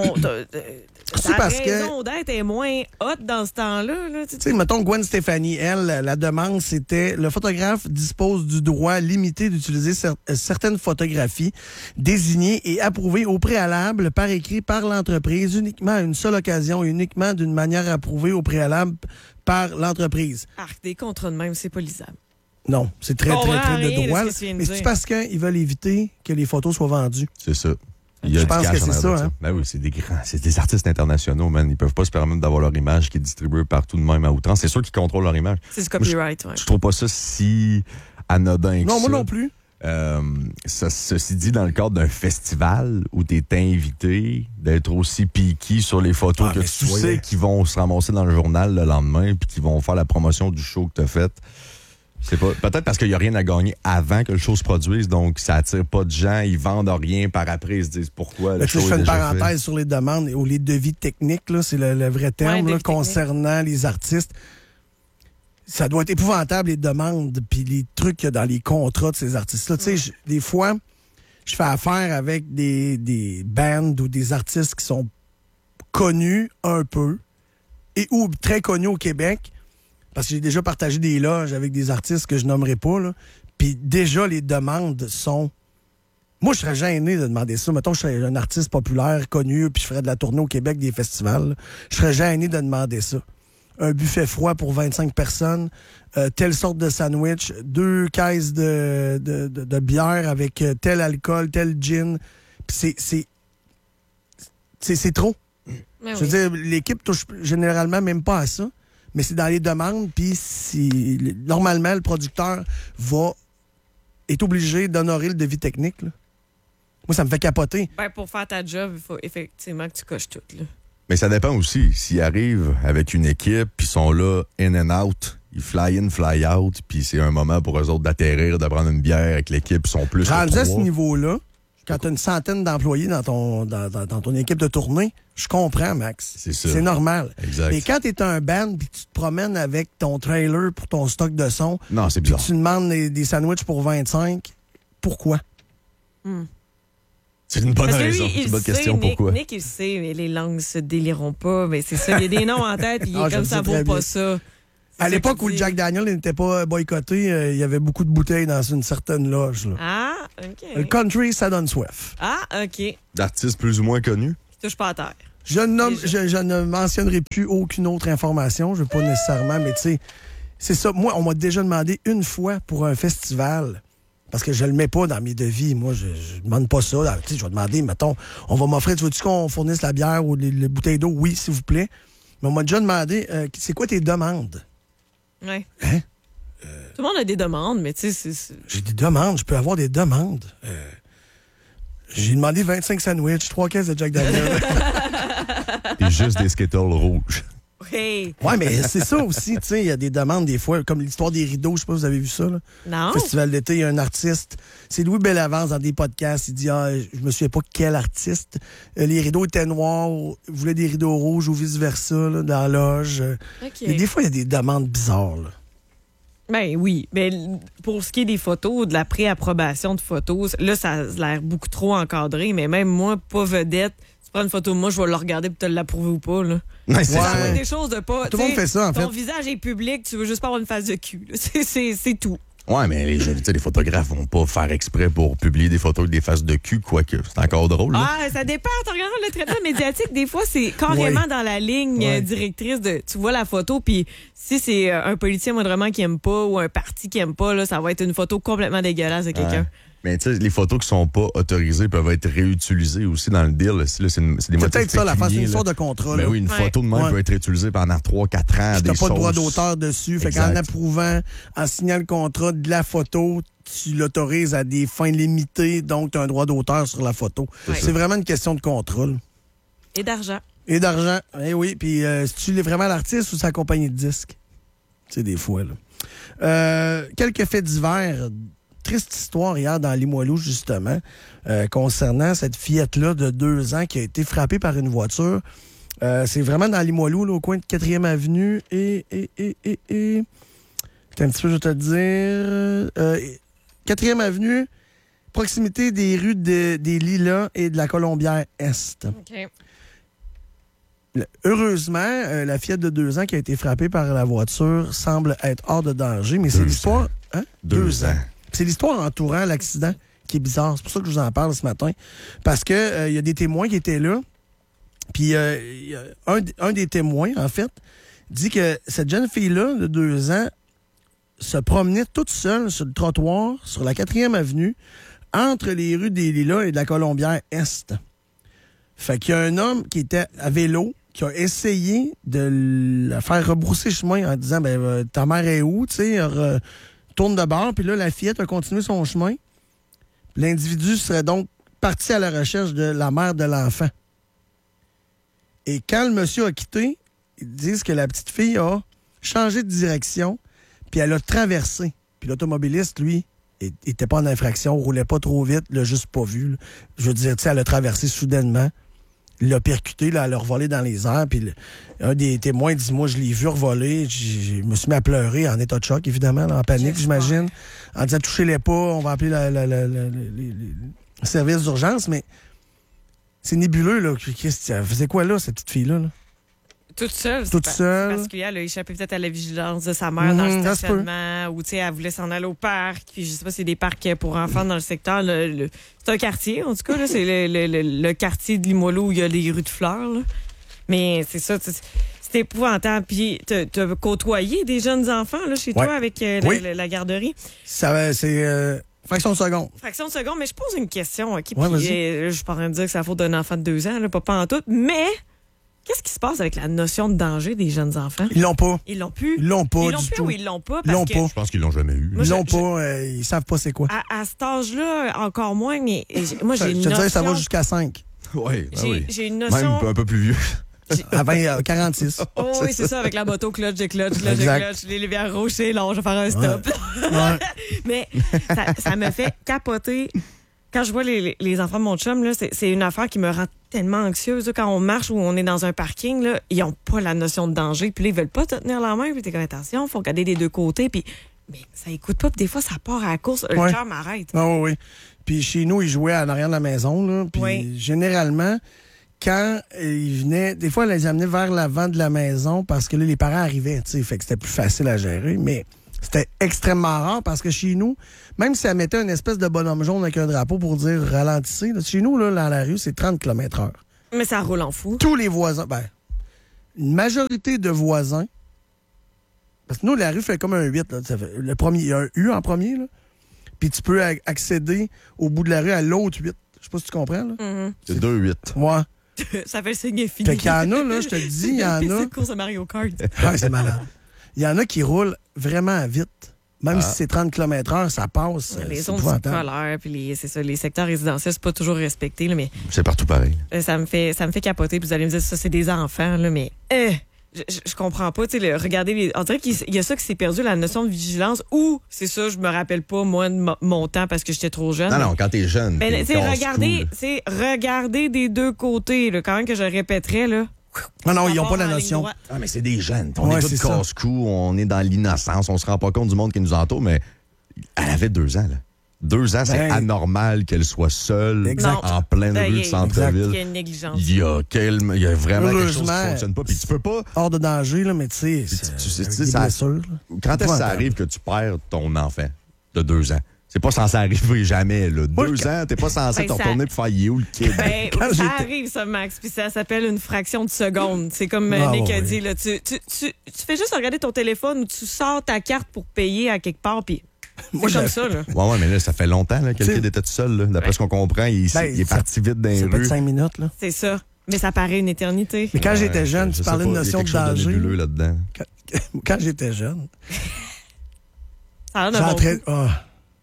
raison d'être est moins haute dans ce temps-là. Là, tu sais, mettons Gwen Stefani, elle, la demande, c'était le photographe dispose du droit limité d'utiliser certaines photographies désignées et approuvées au préalable par écrit par l'entreprise uniquement à une seule occasion et uniquement d'une manière approuvée au préalable par l'entreprise. Des contrats de même, c'est pas lisable. Non, c'est très de droit. Mais c'est parce qu'ils veulent éviter que les photos soient vendues. C'est ça. Je pense que c'est ça. Hein? Ben oui, c'est des artistes internationaux, man. Ils peuvent pas se permettre d'avoir leur image qui est distribuée partout de même à outrance. C'est sûr qu'ils contrôlent leur image. C'est du copyright, ouais. Je trouve pas ça si anodin que ça. Non, moi non plus. Ceci dit, dans le cadre d'un festival où tu es invité, d'être aussi piqué sur les photos que tu sais qu'ils vont se ramasser dans le journal le lendemain puis qu'ils vont faire la promotion du show que tu as fait. C'est pas peut-être parce qu'il n'y a rien à gagner avant que le show se produise, donc ça attire pas de gens, ils vendent rien par après, ils se disent pourquoi. Je fais une parenthèse sur les demandes ou les devis techniques, là, c'est le vrai terme là, concernant les artistes. Ça doit être épouvantable, les demandes puis les trucs qu'il y a dans les contrats de ces artistes-là. Tu sais, des fois, je fais affaire avec des bands ou des artistes qui sont connus un peu ou très connus au Québec. Parce que j'ai déjà partagé des loges avec des artistes que je nommerai pas, là. Puis déjà, les demandes sont... Moi, je serais gêné de demander ça. Mettons, je serais un artiste populaire, connu, puis je ferais de la tournée au Québec des festivals. Là. Je serais gêné de demander ça. Un buffet froid pour 25 personnes, telle sorte de sandwich, 2 caisses de bière avec tel alcool, tel gin. Puis c'est trop. Mais je veux dire, l'équipe touche généralement même pas à ça. Mais c'est dans les demandes, puis normalement, le producteur est obligé d'honorer le devis technique. Là. Moi, ça me fait capoter. Ben, pour faire ta job, il faut effectivement que tu coches tout. Là. Mais ça dépend aussi. S'ils arrivent avec une équipe, puis ils sont là, in and out, ils fly in, fly out, puis c'est un moment pour eux autres d'atterrir, de prendre une bière avec l'équipe, ils sont plus rendu à ce niveau-là, quand tu as une centaine d'employés dans ton équipe de tournée, je comprends, Max. C'est normal. Exact. Mais quand tu es un band puis tu te promènes avec ton trailer pour ton stock de son, non, c'est bizarre. Tu demandes des sandwichs pour 25, pourquoi? Tu C'est une bonne Parce que raison. lui, C'est il une bonne sait, question. Pourquoi? Nick, il sait, mais les langues se déliront pas. Mais c'est ça, il y a des noms en tête, puis il est Ah, je comme le ça sais vaut très pas bien. ça. À l'époque où le Jack Daniel n'était pas boycotté, il y avait beaucoup de bouteilles dans une certaine loge. Là. Ah, OK. Le country, ça donne soif. Ah, OK. D'artistes plus ou moins connus? Qui touche pas à terre. Je ne mentionnerai plus aucune autre information. Je ne veux pas nécessairement, mais tu sais, c'est ça. Moi, on m'a déjà demandé une fois pour un festival, parce que je le mets pas dans mes devis. Moi, je demande pas ça. Tu sais, je vais demander, mettons, on va m'offrir, tu veux-tu qu'on fournisse la bière ou les bouteilles d'eau? Oui, s'il vous plaît. Mais on m'a déjà demandé, c'est quoi tes demandes? Ouais. Hein? Tout le monde a des demandes, mais tu sais, c'est... J'ai des demandes. Je peux avoir des demandes. J'ai demandé 25 sandwichs, 3 caisses de Jack Daniel. Et juste des Skittles rouges. Hey. Ouais, mais c'est ça aussi, tu sais, il y a des demandes des fois, comme l'histoire des rideaux, je sais pas si vous avez vu ça, là. Non? Festival d'été, il y a un artiste, c'est Louis Bellavance dans des podcasts, il dit, je me souviens pas quel artiste, les rideaux étaient noirs, il voulait des rideaux rouges ou vice-versa, là, dans la loge. OK. Et des fois, il y a des demandes bizarres, là. Ben oui. Mais pour ce qui est des photos, de la pré-approbation de photos, là, ça a l'air beaucoup trop encadré, mais même moi, pas vedette, tu prends une photo de moi, je vais le regarder pour te l'approuver ou pas, là. Ouais, c'est Ouais. ça. Ça va être des choses de pas. Tout le monde fait ça, en fait. Ton visage est public, tu veux juste pas avoir une face de cul. là. C'est tout. Ouais, mais les photographes vont pas faire exprès pour publier des photos avec des faces de cul, quoique c'est encore drôle. Là. Ah, ça dépend. Tu regardes le traitement médiatique, des fois, c'est carrément Ouais. dans la ligne Ouais. directrice de. Tu vois la photo, puis si c'est un politicien moindrement qui aime pas ou un parti qui aime pas, là, ça va être une photo complètement dégueulasse de quelqu'un. Ouais. Mais tu sais, les photos qui sont pas autorisées peuvent être réutilisées aussi dans le deal. Là, c'est des C'est motifs peut-être ça, la face, c'est une pécuniers, histoire là. de contrat, Ben là. oui, une Ouais. photo de même Ouais. peut être réutilisée pendant 3-4 ans. Puis Des t'as pas de droit sauces. d'auteur dessus. Fait Exact. qu'en approuvant, en signant le contrat de la photo, tu l'autorises à des fins limitées, donc tu as un droit d'auteur sur la photo. Ouais. C'est vraiment une question de contrôle. Et d'argent. Et d'argent. Eh oui, puis si tu l'es vraiment l'artiste ou sa compagnie de disques. C'est des fois, là. Quelques faits divers. Triste histoire hier dans Limoilou, justement, concernant cette fillette-là de 2 ans qui a été frappée par une voiture. C'est vraiment dans Limoilou, là, au coin de 4e Avenue et... Attends un petit peu, je vais te le dire. 4e Avenue, proximité des rues des Lilas et de la Colombière Est. OK. Heureusement, la fillette de 2 ans qui a été frappée par la voiture semble être hors de danger, mais c'est 2 l'histoire... ans. Hein? 2 ans. C'est l'histoire entourant l'accident qui est bizarre. C'est pour ça que je vous en parle ce matin. Parce que y a des témoins qui étaient là. Puis y a un des témoins, en fait, dit que cette jeune fille-là, de 2 ans, se promenait toute seule sur le trottoir, sur la 4e Avenue, entre les rues des Lilas et de la Colombière Est. Fait qu'il y a un homme qui était à vélo, qui a essayé de la faire rebrousser chemin en disant, ta mère est où, tu sais, tourne de bord, puis là, la fillette a continué son chemin. L'individu serait donc parti à la recherche de la mère de l'enfant. Et quand le monsieur a quitté, ils disent que la petite fille a changé de direction, puis elle a traversé. Puis l'automobiliste, lui, était pas en infraction, roulait pas trop vite, l'a juste pas vu. Là. Je veux dire, tu sais, elle a traversé soudainement, l'a percuté, là, elle a revolé dans les airs, puis un des témoins dit, moi, je l'ai vu revoler, je me suis mis à pleurer en état de choc, évidemment, là, en panique, j'imagine, en disant, touchez-les pas, on va appeler les services d'urgence, mais c'est nébuleux, là. Elle faisait quoi, là, cette petite fille-là? Là? Toute seule. Toute seule. Parce qu'elle a échappé peut-être à la vigilance de sa mère dans le ça se peut. stationnement, ou tu sais, elle voulait s'en aller au parc. Puis je sais pas, c'est des parcs pour enfants dans le secteur. C'est un quartier, en tout cas, là, c'est le quartier de Limoilou où il y a les rues de fleurs. Là. Mais c'est ça, c'est épouvantable. Puis t'as côtoyé des jeunes enfants là, chez Ouais. toi avec Oui. la garderie. Ça, c'est fraction de seconde. Fraction de seconde, mais je pose une question. OK? Ouais, Puis, vas-y. je suis pas en train de dire que c'est la faute d'un enfant de 2 ans, là, pas en tout. Mais qu'est-ce qui se passe avec la notion de danger des jeunes enfants? Ils l'ont pas. Ils l'ont plus. Ils l'ont pas Ils l'ont du plus tout. ou ils l'ont pas? Ils l'ont Parce que pas. Je pense qu'ils l'ont jamais eu. Moi, Ils l'ont je- pas. Ils savent pas c'est quoi. À cet âge-là, encore moins, mais moi, Je j'ai une te notion... dirais, ça va jusqu'à 5. Oui, J'ai une Même notion... un peu plus vieux. Avant 46. Oh oui, c'est ça, avec la moto, clutch, Exact. les lumières rouges, c'est long, je vais faire un stop. Ouais. Mais ça me fait capoter. Quand je vois les enfants de mon chum, là, c'est une affaire qui me rend tellement anxieuse. Là, quand on marche ou on est dans un parking, là, ils n'ont pas la notion de danger. Puis là, ils veulent pas te tenir la main. Puis t'es comme, attention, il faut regarder des deux côtés. Puis, mais ça écoute pas. Puis des fois, ça part à la course. Le Ouais. cœur m'arrête. Ah oui, oui. Puis chez nous, ils jouaient en arrière de la maison. Là. Puis Oui. généralement, quand ils venaient, des fois, on les amenait vers l'avant de la maison parce que là, les parents arrivaient, tu sais, fait que c'était plus facile à gérer. Mais c'était extrêmement rare parce que chez nous, même si elle mettait une espèce de bonhomme jaune avec un drapeau pour dire ralentissez, là, chez nous, là, dans la rue, c'est 30 km/h. Mais ça roule en fou. Tous les voisins, une majorité de voisins, parce que nous, la rue fait comme un 8. Là, le premier, il y a un U en premier, là. Puis tu peux accéder au bout de la rue à l'autre 8. Je sais pas si tu comprends, là. Mm-hmm. C'est 2-8. Ouais. Ça fait le signe infini. Fait qu'il y en a, là, je te le dis, il y en a. C'est course de Mario Kart. Ouais, c'est malade. Il y en a qui roulent vraiment vite. Même si c'est 30 km/h, ça passe. Les c'est zones épouvantable. scolaires, puis c'est ça, les secteurs résidentiels, c'est pas toujours respecté, là, mais C'est partout pareil. ça me fait capoter. Puis vous allez me dire, ça, c'est des enfants, là, mais je comprends pas. Tu sais, regardez, on dirait qu'il y a ça qui s'est perdu, la notion de vigilance, ou c'est ça, je me rappelle pas, moi, de mon temps parce que j'étais trop jeune. Non, quand t'es jeune. Ben, t'es regardez des deux côtés, là, quand même que je répéterais, là. Non, ils n'ont pas Rapport la en ligne notion. droite. Ah, mais c'est des jeunes. On Ouais, est tous c'est ça. casse-cou, on est dans l'innocence, on se rend pas compte du monde qui nous entoure, mais elle avait 2 ans, là. 2 ans, c'est Ben, anormal qu'elle soit seule Exact. en pleine Ben, rue de il y a centre-ville. une négligence. Il y a vraiment quelque chose qui Heureusement, fonctionne pas. Puis tu peux pas. Hors de danger, là, mais tu sais, tu sais, des ça- blessures, là. Quand est-ce que ça arrive que tu perds ton enfant de 2 ans? C'est pas censé arriver jamais, là. Moi, 2 ans, t'es pas censé Ben, te ça- retourner pour faire you, le kid. Ben, Quand ça j'étais- arrive, ça, Max, puis ça s'appelle une fraction de seconde. C'est comme Ah, Nick a ouais. dit, là, tu fais juste regarder ton téléphone ou tu sors ta carte pour payer à quelque part, puis Moi, c'est comme j'avais- ça, là. Ouais, mais là, ça fait longtemps là, que le T'sais- kid était tout seul. Là. D'après ce qu'on comprend, il est ça- parti vite dans les C'est pas de rues. 5 minutes, là. C'est ça. Mais ça paraît une éternité. Mais quand j'étais Ouais, jeune, je tu sais parlais pas, de il y a notion de quelque chose danger. nébuleux là-dedans. Quand j'étais jeune, Ça a l'air d'un bon j'entrais. coup. Ah.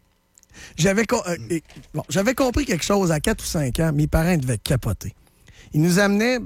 J'avais compris quelque chose à 4 ou 5 ans. Mes parents devaient capoter. Ils nous amenaient,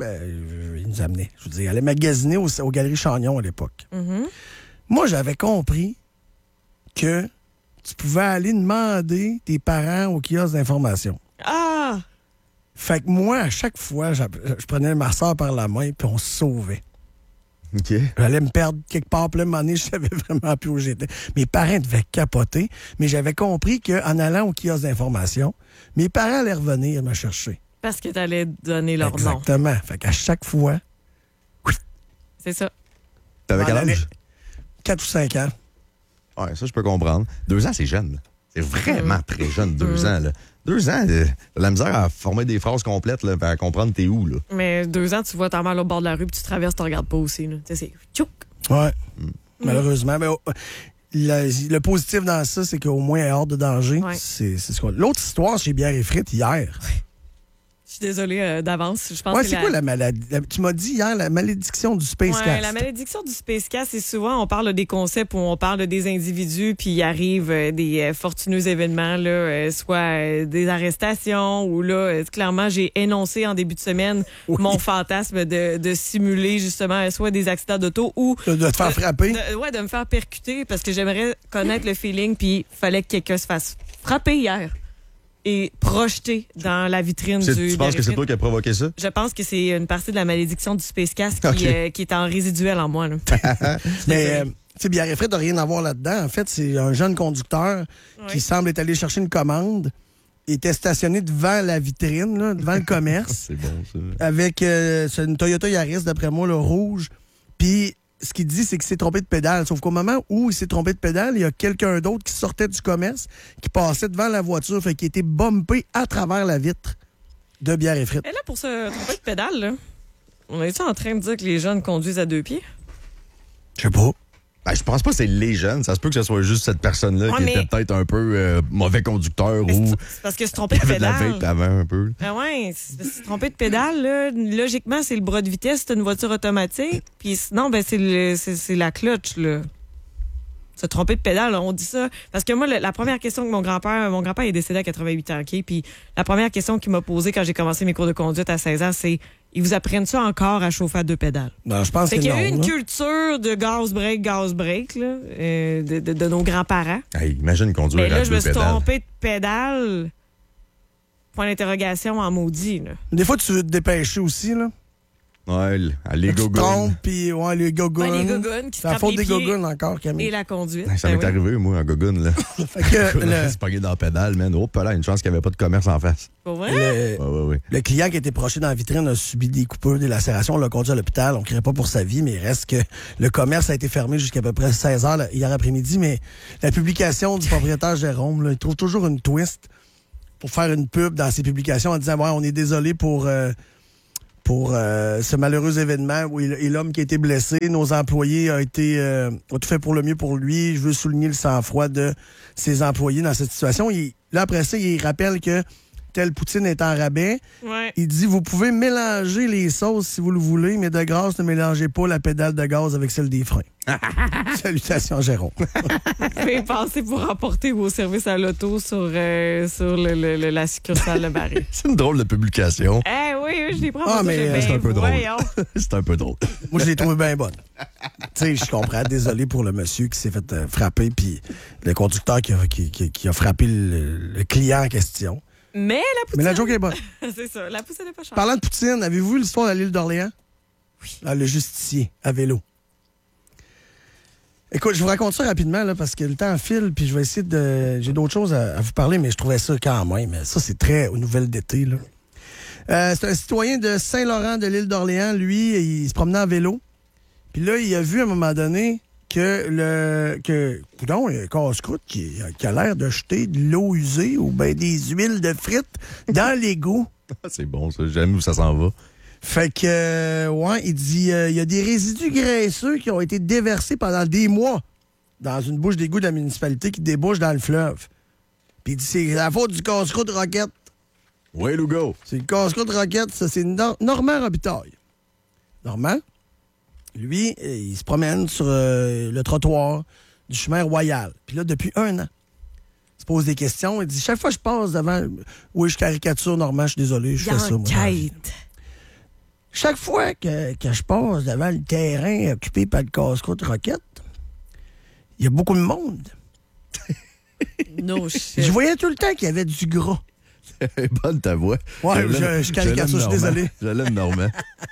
je veux dire, ils allaient magasiner aux Galeries Chagnon à l'époque. Mhm. Moi, j'avais compris que tu pouvais aller demander tes parents au kiosque d'information. Ah! Fait que moi, à chaque fois, je prenais ma soeur par la main puis on se sauvait. OK. J'allais me perdre quelque part, puis là, à un moment donné, je savais vraiment plus où j'étais. Mes parents devaient capoter, mais j'avais compris qu'en allant au kiosque d'information, mes parents allaient revenir me chercher. Parce que t'allais donner leur nom. Exactement. Fait qu'à chaque fois, C'est ça. T'avais quel on allait- âge? 4 ou 5 ans. Ouais, ça, je peux comprendre. 2 ans, c'est jeune. Là. C'est vraiment très jeune, 2 ans. Là. 2 ans, t'as la misère à former des phrases complètes, là, à comprendre t'es où. Là. Mais 2 ans, tu vois ta mère au bord de la rue, puis tu traverses, tu regardes pas aussi. Là. Tu sais, c'est tchouk. Ouais. Malheureusement. Mais le positif dans ça, c'est qu'au moins, elle est hors de danger. Ouais. C'est ce qu'on... L'autre histoire chez Bière et Frites hier. Je suis désolée d'avance. Je pense Ouais, que c'est quoi la maladie? Tu m'as dit hier la malédiction du Space Ouais, Cast. la malédiction du Space Cast, c'est souvent, on parle des concepts où on parle des individus, puis il arrive des fortuneux événements, là, soit des arrestations, ou là, clairement, j'ai énoncé en début de semaine mon fantasme de simuler justement soit des accidents d'auto ou De te faire frapper. de me faire percuter parce que j'aimerais connaître le feeling, puis fallait que quelqu'un se fasse frapper hier et projeté dans la vitrine du Tu penses que c'est Biarritz. toi qui as provoqué ça? Je pense que c'est une partie de la malédiction du Space Cast Ok. qui est en résiduel en moi. Là. Mais, tu sais, Bière et Frites n'a rien à voir là-dedans. En fait, c'est un jeune conducteur qui Oui. semble être allé chercher une commande. Il était stationné devant la vitrine, là, devant le commerce, C'est bon, ça. avec c'est une Toyota Yaris, d'après moi, le rouge. Puis, ce qu'il dit, c'est qu'il s'est trompé de pédale. Sauf qu'au moment où il s'est trompé de pédale, il y a quelqu'un d'autre qui sortait du commerce, qui passait devant la voiture, fait qu'il était bumpé à travers la vitre de Bière et Frites. Et là, pour se tromper de pédale, là, on est-tu en train de dire que les jeunes conduisent à 2 pieds? Je sais pas. Ben, je pense pas que c'est les jeunes. Ça se peut que ce soit juste cette personne-là Ouais, qui mais- était peut-être un peu mauvais conducteur Mais ou c'est parce que se tromper qui de avait de la pédale. vape avant un peu. Ah ouais, se tromper de pédale, là, logiquement, c'est le bras de vitesse, c'est une voiture automatique. Puis sinon, ben, c'est la clutch, là. Se tromper de pédale, on dit ça. Parce que moi, la première question que mon grand-père est décédé à 88 ans, OK? Puis la première question qu'il m'a posée quand j'ai commencé mes cours de conduite à 16 ans, c'est ils vous apprennent ça encore à chauffer à 2 pédales? Non, je pense Fait que qu'il y non. a eu une là. culture de gaz-break, là, de nos grands-parents. Hey, imagine conduire Mais là, à je 2 me suis pédales. trompée de pédale. Point d'interrogation en maudit, là. Des fois, tu veux te dépêcher aussi, là. Ouais, les Tu te gogoons. trompes, puis ouais, les gogoons. Ouais, les gogoons qui se C'est la frappent faute les des pieds gogoons encore, Camille. et la conduite. Ça Ben m'est oui. arrivé, moi, un gogoon, là. Fait que C'est pas dans la pédale, man. Oh, pas là, une chance qu'il n'y avait pas de commerce en face. Pour vrai? Ouais. le client qui était projeté dans la vitrine a subi des coupures, des lacérations. On l'a conduit à l'hôpital. On ne criait pas pour sa vie, mais il reste que le commerce a été fermé jusqu'à peu près 16 heures là, hier après-midi. Mais la publication du propriétaire Jérôme, là, il trouve toujours une twist pour faire une pub dans ses publications en disant ouais, on est désolé pour ce malheureux événement où et l'homme qui a été blessé. Nos employés ont tout fait pour le mieux pour lui. Je veux souligner le sang-froid de ses employés dans cette situation. Là, après ça, il rappelle que telle poutine est en rabais. Ouais. Il dit, vous pouvez mélanger les sauces si vous le voulez, mais de grâce, ne mélangez pas la pédale de gaz avec celle des freins. Salutations, Jérôme. Faites passer pour rapporter vos services à l'auto sur la succursale de Barry. C'est une drôle de publication. Eh oui, je les prends. Ah, pour ça, mais j'ai c'est bien, un peu drôle. voyons. C'est un peu drôle. Moi, je l'ai trouvé bien bonne. Tu sais, je comprends. Désolé pour le monsieur qui s'est fait frapper, puis le conducteur qui a frappé le client en question. Mais la Mais poutine. la joke est bonne. C'est ça, la poutine n'est pas chère. Parlant de poutine, avez-vous vu l'histoire de l'île d'Orléans? Oui. Le justicier à vélo. Écoute, je vous raconte ça rapidement là, parce que le temps file, puis je vais essayer de. J'ai d'autres choses à vous parler, mais je trouvais ça quand même. Ça, c'est très aux nouvelles d'été. Là. C'est un citoyen de Saint-Laurent de l'île d'Orléans. Lui, il se promenait en vélo. Puis là, il a vu à un moment donné que coudonc, il y a un casse-croûte qui a l'air de jeter de l'eau usée ou bien des huiles de frites dans l'égout. C'est bon, ça. J'aime où ça s'en va. Fait que, ouais, il dit, il y a des résidus graisseux qui ont été déversés pendant des mois dans une bouche d'égout de la municipalité qui débouche dans le fleuve. Puis il dit, c'est la faute du casse-croûte Roquette. Ouais, Lugo. C'est le casse-croûte Roquette, ça, c'est Normand Robitaille. Normand, lui, il se promène sur le trottoir du chemin Royal. Puis là, depuis 1 an, il se pose des questions. Il dit, chaque fois que je passe devant... Oui, je caricature Normand, je suis désolé, je fais ça, moi. Enquête. Chaque fois que je passe devant le terrain occupé par le casse-croûte Roquette, il y a beaucoup de monde. No shit. Je voyais tout le temps qu'il y avait du gras. C'est bonne ta voix. Ouais, je caricature, je suis désolé. Je l'aime, Normand.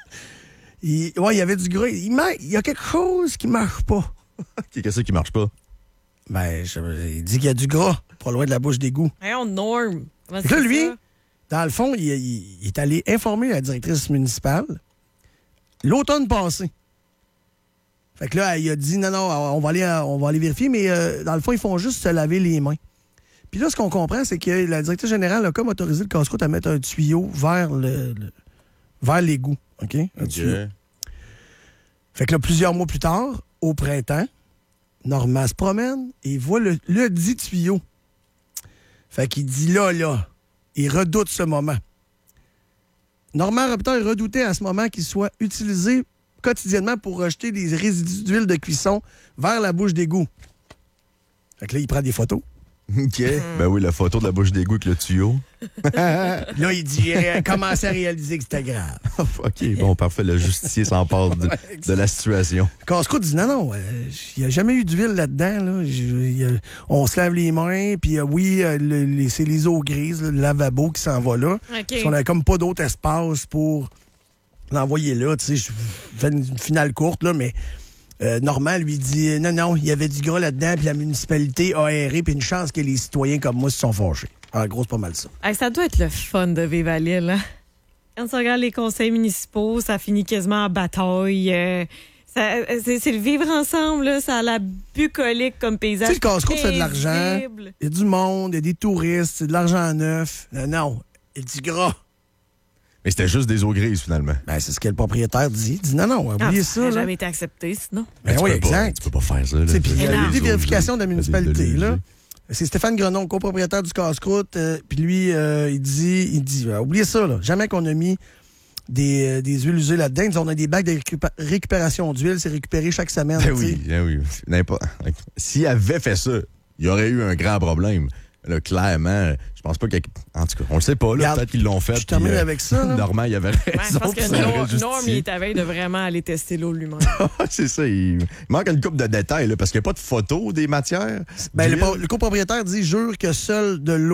Il y avait du gras. Il y a quelque chose qui marche pas. Qu'est-ce qui marche pas? Ben, il dit qu'il y a du gras, pas loin de la bouche d'égout. Voyons, Norm. Comment Fait que là, c'est lui, ça? dans le fond, il est allé informer la directrice municipale l'automne passé. Fait que là, il a dit, non, on va aller vérifier, mais dans le fond, ils font juste se laver les mains. Puis là, ce qu'on comprend, c'est que la directrice générale a comme autorisé le casse-croûte à mettre un tuyau vers l'égout. OK? Un tuyau. Fait que là, plusieurs mois plus tard, au printemps, Normand se promène et il voit le dit tuyau. Fait qu'il dit là, il redoute ce moment. Normand Robitaille redoutait à ce moment qu'il soit utilisé quotidiennement pour rejeter des résidus d'huile de cuisson vers la bouche d'égout. Fait que là, il prend des photos. OK. Ben oui, la photo de la bouche d'égout avec le tuyau. Là, il dit, j'ai commencé à réaliser que c'était grave. OK, bon, parfait. Le justicier s'empare de la situation. Casse-croûte dit non, il n'y a jamais eu d'huile là-dedans. Là. On se lave les mains, puis oui, c'est les eaux grises, le lavabo qui s'en va là. OK. Parce qu'on n'avait comme pas d'autre espace pour l'envoyer là. Tu sais, je fais une finale courte, là, mais Normand lui dit non, il y avait du gras là-dedans, puis la municipalité a aéré, puis une chance que les citoyens comme moi se sont fâchés. En gros, c'est pas mal ça. Hey, ça doit être le fun de vivre à Lille. Hein? Quand tu regardes les conseils municipaux, ça finit quasiment en bataille. C'est le vivre ensemble, là, ça a la bucolique comme paysage. Tu sais, le casse-croûte, c'est de l'argent. paisible. Il y a du monde, il y a des touristes, c'est de l'argent neuf. Non, il y a du gras. Mais c'était juste des eaux grises, finalement. Ben, c'est ce que le propriétaire dit. Il dit non, oubliez ça. Ça n'a Là. jamais été accepté, sinon. Ben Tu oui, peux pas- exact. Tu peux pas faire ça. Là. Tu sais, puis il y a non. eu des vérifications de la Des municipalité. eaux Là. usées. C'est Stéphane Grenon, copropriétaire du casse-croûte. Puis lui, il dit oubliez ça, là. Jamais qu'on a mis des huiles usées là-dedans. Il dit, on a des bacs de récupération d'huile. C'est récupéré chaque semaine. Ben tu sais. oui, ben oui. S'il avait fait ça, il y aurait eu un grand problème. Là, clairement, je pense pas en tout cas, on le sait pas. Là, Regarde, peut-être qu'ils l'ont fait. je termine puis, avec ça, là. Normand, il avait Ouais, raison. parce puis que ça aurait Norm, justifié. il est à veille de vraiment aller tester l'eau lui-même. C'est ça. Il manque une couple de détails, là, parce qu'il n'y a pas de photos des matières. Ben, d'huile. le copropriétaire dit jure que seule de l'eau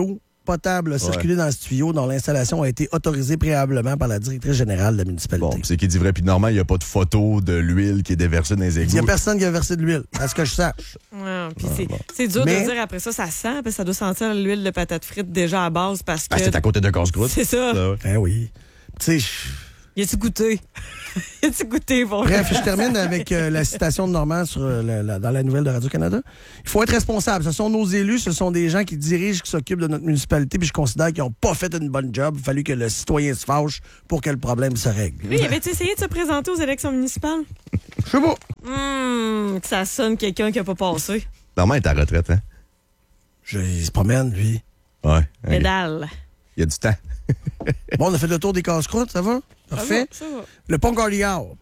potable a circulé dans ce tuyau dont l'installation a été autorisée préalablement par la directrice générale de la municipalité. Bon, c'est qui dit vrai. Puis normalement, il n'y a pas de photo de l'huile qui est déversée dans les égouts. Il n'y a personne qui a versé de l'huile, à ce que je sache. Puis c'est dur de dire après ça sent, parce que ça doit sentir l'huile de patate frite déjà à base parce que... c'est à côté de casse-croûte. C'est ça. Ben oui. Tu sais... Y a-tu goûté? Y a-tu goûté? Bon. Bref, je termine avec la citation de Normand dans la nouvelle de Radio-Canada. Il faut être responsable. Ce sont nos élus, ce sont des gens qui dirigent, qui s'occupent de notre municipalité, puis je considère qu'ils n'ont pas fait une bonne job. Il a fallu que le citoyen se fâche pour que le problème se règle. Lui, avait-tu essayé de se présenter aux élections municipales? Je sais pas. Que ça sonne quelqu'un qui n'a pas passé. Normand est à retraite, hein? Il se promène, lui. Ouais. Pédale. Il y a du temps. Bon, on a fait le tour des casse-croûtes, ça va? Parfait. Ça va. Le pont Gordillard.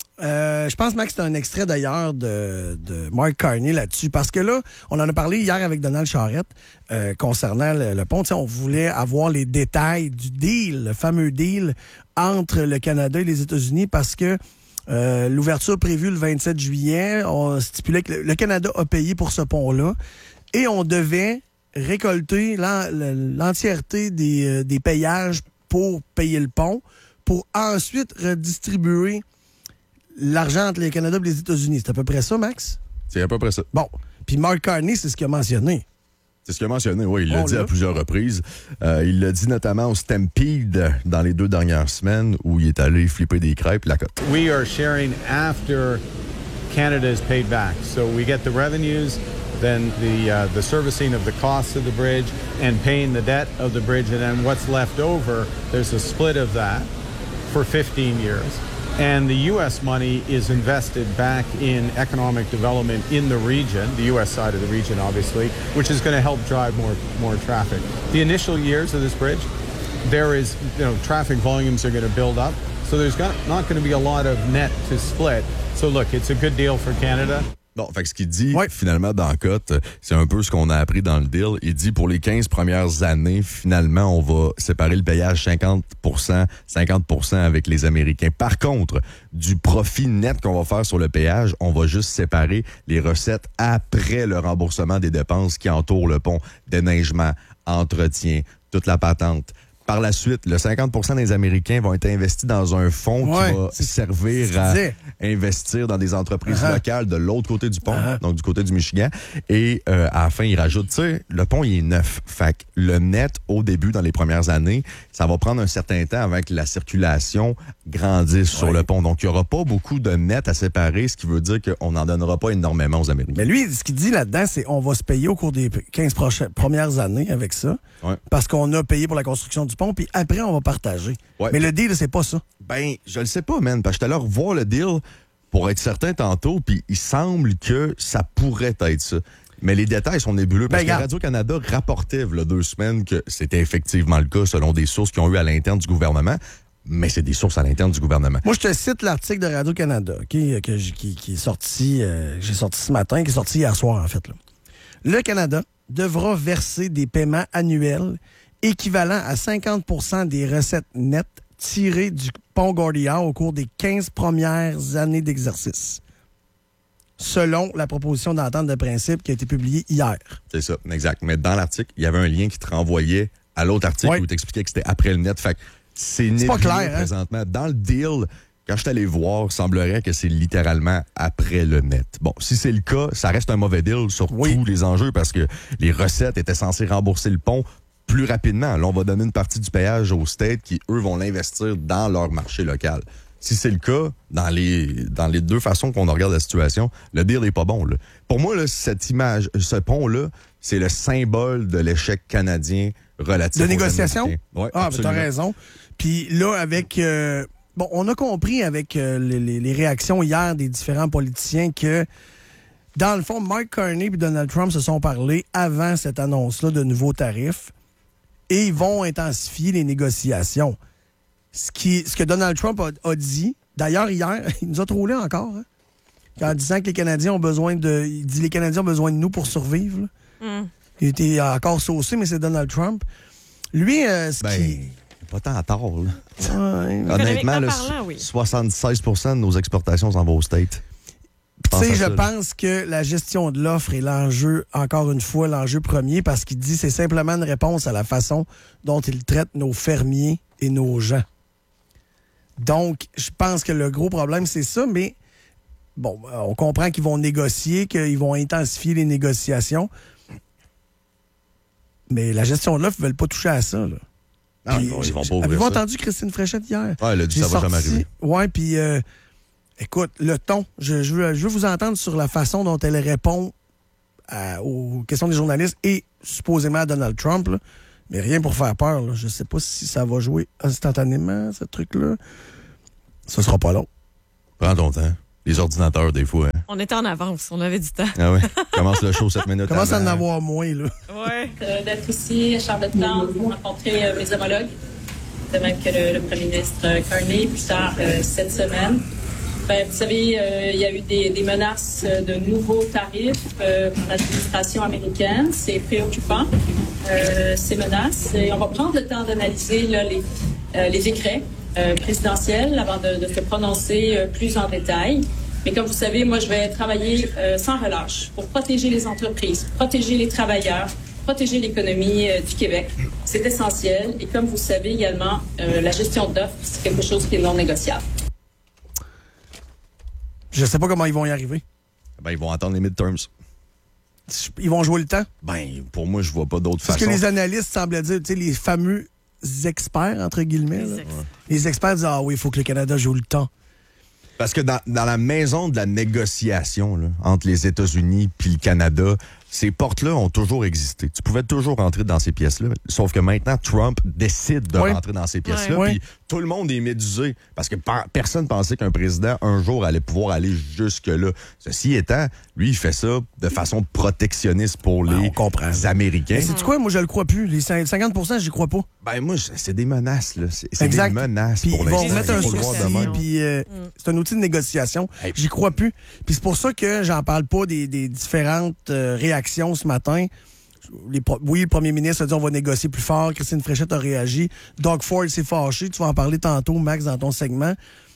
Je pense, Max, c'est un extrait d'ailleurs de Mark Carney là-dessus. Parce que là, on en a parlé hier avec Donald Charette concernant le pont. T'sais, on voulait avoir les détails du deal, le fameux deal entre le Canada et les États-Unis parce que l'ouverture prévue le 27 juillet, on stipulait que le Canada a payé pour ce pont-là et on devait récolter l'entièreté des payages pour payer le pont, pour ensuite redistribuer l'argent entre le Canada et les États-Unis. C'est à peu près ça, Max? C'est à peu près ça. Bon. Puis Mark Carney, c'est ce qu'il a mentionné. C'est ce qu'il a mentionné, oui. Il l'a dit à plusieurs reprises. Il l'a dit notamment au Stampede dans les 2 dernières semaines où il est allé flipper des crêpes la côte. We are sharing after Canada is paid back. So we get the revenues, then the servicing of the costs of the bridge and paying the debt of the bridge. And then what's left over, there's a split of that for 15 years. And the U.S. money is invested back in economic development in the region, the U.S. side of the region, obviously, which is going to help drive more traffic. The initial years of this bridge, there is, traffic volumes are going to build up. So there's not going to be a lot of net to split. So look, it's a good deal for Canada. Bon, fait que ce qu'il dit, finalement, dans la cote, c'est un peu ce qu'on a appris dans le deal. Il dit, pour les 15 premières années, finalement, on va séparer le payage 50% avec les Américains. Par contre, du profit net qu'on va faire sur le péage, on va juste séparer les recettes après le remboursement des dépenses qui entourent le pont. Déneigement, entretien, toute la patente. Par la suite, le 50% des Américains vont être investis dans un fonds qui va servir à investir dans des entreprises locales de l'autre côté du pont, donc du côté du Michigan. Et à la fin, ils rajoutent, tu sais, le pont, il est neuf. Fait que le net, au début, dans les premières années, ça va prendre un certain temps avant que la circulation grandisse sur le pont. Donc, il n'y aura pas beaucoup de net à séparer, ce qui veut dire qu'on n'en donnera pas énormément aux Américains. Mais lui, ce qu'il dit là-dedans, c'est qu'on va se payer au cours des 15 premières années avec ça, parce qu'on a payé pour la construction du pont, puis après, on va partager. Ouais. Mais le deal, c'est pas ça. Ben, je le sais pas, man, parce que j'étais allé revoir le deal pour être certain tantôt, puis il semble que ça pourrait être ça. Mais les détails sont nébuleux, parce que Radio-Canada rapportait il y a 2 semaines que c'était effectivement le cas, selon des sources qu'ils ont eues à l'interne du gouvernement. Mais c'est des sources à l'interne du gouvernement. Moi, je te cite l'article de Radio-Canada qui est sorti, j'ai sorti ce matin, qui est sorti hier soir, en fait. Là. Le Canada devra verser des paiements annuels équivalent à 50% des recettes nettes tirées du pont Gordillard au cours des 15 premières années d'exercice, selon la proposition d'entente de principe qui a été publiée hier. C'est ça, exact. Mais dans l'article, il y avait un lien qui te renvoyait à l'autre article où tu expliquais que c'était après le net. Fait que c'est pas clair, présentement. Dans le deal, quand je suis allé voir, il semblerait que c'est littéralement après le net. Bon, si c'est le cas, ça reste un mauvais deal sur tous les enjeux parce que les recettes étaient censées rembourser le pont plus rapidement. Là, on va donner une partie du péage aux States qui, eux, vont l'investir dans leur marché local. Si c'est le cas, dans les 2 façons qu'on regarde la situation, le deal n'est pas bon. Là. Pour moi, là, cette image, ce pont-là, c'est le symbole de l'échec canadien relatif de négociation? Ouais, ben t'as raison. Puis là, avec... on a compris avec les réactions hier des différents politiciens que, dans le fond, Mark Carney et Donald Trump se sont parlé avant cette annonce-là de nouveaux tarifs. Et ils vont intensifier les négociations. Ce que Donald Trump a dit, d'ailleurs, hier, il nous a trollé encore, en disant que les Canadiens ont besoin de... Il dit les Canadiens ont besoin de nous pour survivre. Il était encore saucé, mais c'est Donald Trump. Lui, pas tant à tort, là. Ouais, honnêtement, 76% de nos exportations s'en vont aux States. Je pense que la gestion de l'offre est l'enjeu, encore une fois, l'enjeu premier, parce qu'il dit que c'est simplement une réponse à la façon dont il traite nos fermiers et nos gens. Donc, je pense que le gros problème, c'est ça, mais bon, on comprend qu'ils vont négocier, qu'ils vont intensifier les négociations. Mais la gestion de l'offre, ils ne veulent pas toucher à ça, là. Non, ils vont pas ouvrir avez-vous ça. entendu Christine Fréchette hier? Ouais, elle a dit que ça va jamais arriver. Oui, puis écoute, le ton, je veux vous entendre sur la façon dont elle répond aux questions des journalistes et supposément à Donald Trump, là. Mais rien pour faire peur, là. Je sais pas si ça va jouer instantanément, ce truc-là. Ça sera pas long. Prends ton temps. Les ordinateurs, des fois. Hein. On était en avance, on avait du temps. Ah ouais. Commence le show 7 minutes Commence avant. à en avoir moins, là. Ouais. D'être ici à Charlottetown pour rencontrer mes homologues, de même que le premier ministre Carney plus tard cette semaine. Vous savez, il y a eu des menaces de nouveaux tarifs pour l'administration américaine. C'est préoccupant, ces menaces. Et on va prendre le temps d'analyser là, les décrets présidentiels avant de se prononcer plus en détail. Mais comme vous savez, moi, je vais travailler sans relâche pour protéger les entreprises, protéger les travailleurs, protéger l'économie du Québec. C'est essentiel. Et comme vous savez également, la gestion d'offres, c'est quelque chose qui est non négociable. Je sais pas comment ils vont y arriver. Ben, ils vont attendre les midterms. Ils vont jouer le temps. Ben, pour moi, je vois pas d'autre façon. C'est ce que les analystes semblaient dire, tu sais, les fameux experts, entre guillemets. Les experts disent, ah oui, il faut que le Canada joue le temps. Parce que dans la maison de la négociation là, entre les États-Unis puis le Canada, ces portes-là ont toujours existé. Tu pouvais toujours rentrer dans ces pièces-là. Sauf que maintenant, Trump décide de rentrer dans ces pièces-là. Ouais. Puis tout le monde est médusé. Parce que personne pensait qu'un président, un jour, allait pouvoir aller jusque-là. Ceci étant, lui, il fait ça de façon protectionniste pour les Américains. Mais c'est quoi? Moi, je le crois plus. Les 50%, j'y crois pas. Ben moi, c'est des menaces. Là. C'est exact. des menaces puis pour ils vont l'instant. mettre un Faut le voir sourcil, demain. puis c'est un outil de négociation. Hey. J'y crois plus. Puis c'est pour ça que j'en parle pas des différentes réactions ce matin. Oui, le premier ministre a dit on va négocier plus fort. Christine Fréchette a réagi. Doug Ford s'est fâché. Tu vas en parler tantôt, Max, dans ton segment.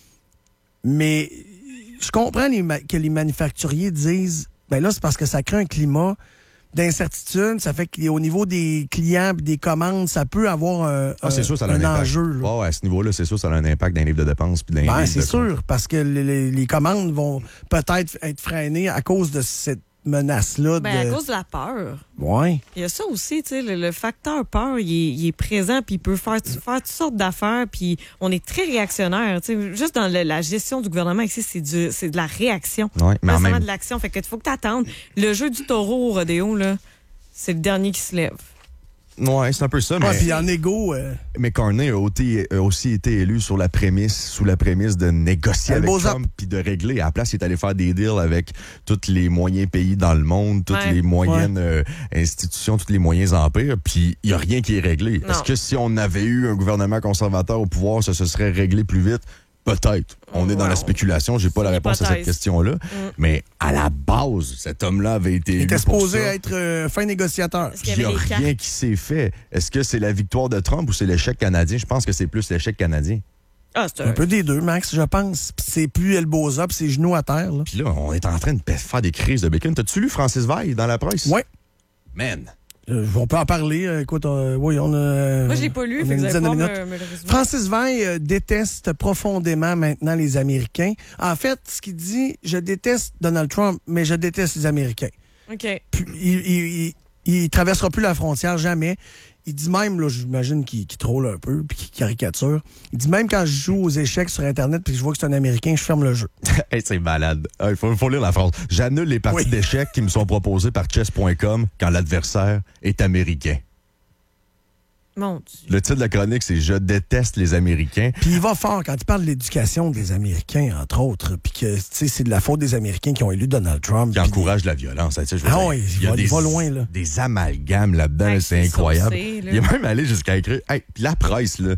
Mais je comprends que les manufacturiers disent ben là, c'est parce que ça crée un climat d'incertitude. Ça fait qu'au niveau des clients et des commandes, ça peut avoir c'est sûr, ça a un impact. enjeu. À ce niveau-là, c'est sûr, ça a un impact dans les livres de dépenses. Puis dans les livres C'est de sûr, parce que les commandes vont peut-être être freinées à cause de cette menace-là. À cause de la peur. Oui. Il y a ça aussi, tu sais, le facteur peur, il est présent, puis il peut faire toutes sortes d'affaires, puis on est très réactionnaire. Tu sais, juste dans la gestion du gouvernement ici, c'est de la réaction. Oui, mais pas en même... de l'action. Fait que faut que tu attendes. Le jeu du taureau au rodéo, là, c'est le dernier qui se lève. Oui, c'est un peu ça. Puis en égo... Mais Carney a aussi été élu sous la prémisse de négocier avec Trump puis de régler. À la place, il est allé faire des deals avec tous les moyens pays dans le monde, toutes les moyennes institutions, tous les moyens empires, puis il n'y a rien qui est réglé. Non. Est-ce que si on avait eu un gouvernement conservateur au pouvoir, ça se serait réglé plus vite? Peut-être. On est dans la spéculation. J'ai pas la réponse à cette question-là. Mais à la base, cet homme-là avait été élu. Il était supposé être fin négociateur. Il n'y a rien qui s'est fait. Est-ce que c'est la victoire de Trump ou c'est l'échec canadien? Je pense que c'est plus l'échec canadien. C'est un peu des deux, Max, je pense. Puis c'est plus elbows up, c'est genoux à terre. Là. Puis là, on est en train de faire des crises de bacon. T'as-tu lu Francis Veil dans la presse? Oui. Man! On peut en parler. Écoute, oui, on a... Moi, je l'ai pas lu, fait que vous allez pas me le résumer. Francis Veil déteste profondément maintenant les Américains. En fait, ce qu'il dit, je déteste Donald Trump, mais je déteste les Américains. OK. Puis, il traversera plus la frontière, jamais. Il dit même, là, j'imagine qu'il troll un peu puis qu'il caricature. Il dit même quand je joue aux échecs sur Internet puis que je vois que c'est un Américain, je ferme le jeu. Hey, c'est malade. Il faut lire la phrase. J'annule les parties d'échecs qui me sont proposées par chess.com quand l'adversaire est américain. Mon Dieu. Le titre de la chronique, c'est « Je déteste les Américains ». Puis il va fort quand il parle de l'éducation des Américains, entre autres, puis que c'est de la faute des Américains qui ont élu Donald Trump. Qui encourage la violence. Tu sais, je veux dire, il va loin, là. Des amalgames là-dedans, Hey, c'est incroyable. saucé, là. Il est même allé jusqu'à écrire... Hey, puis la presse, là,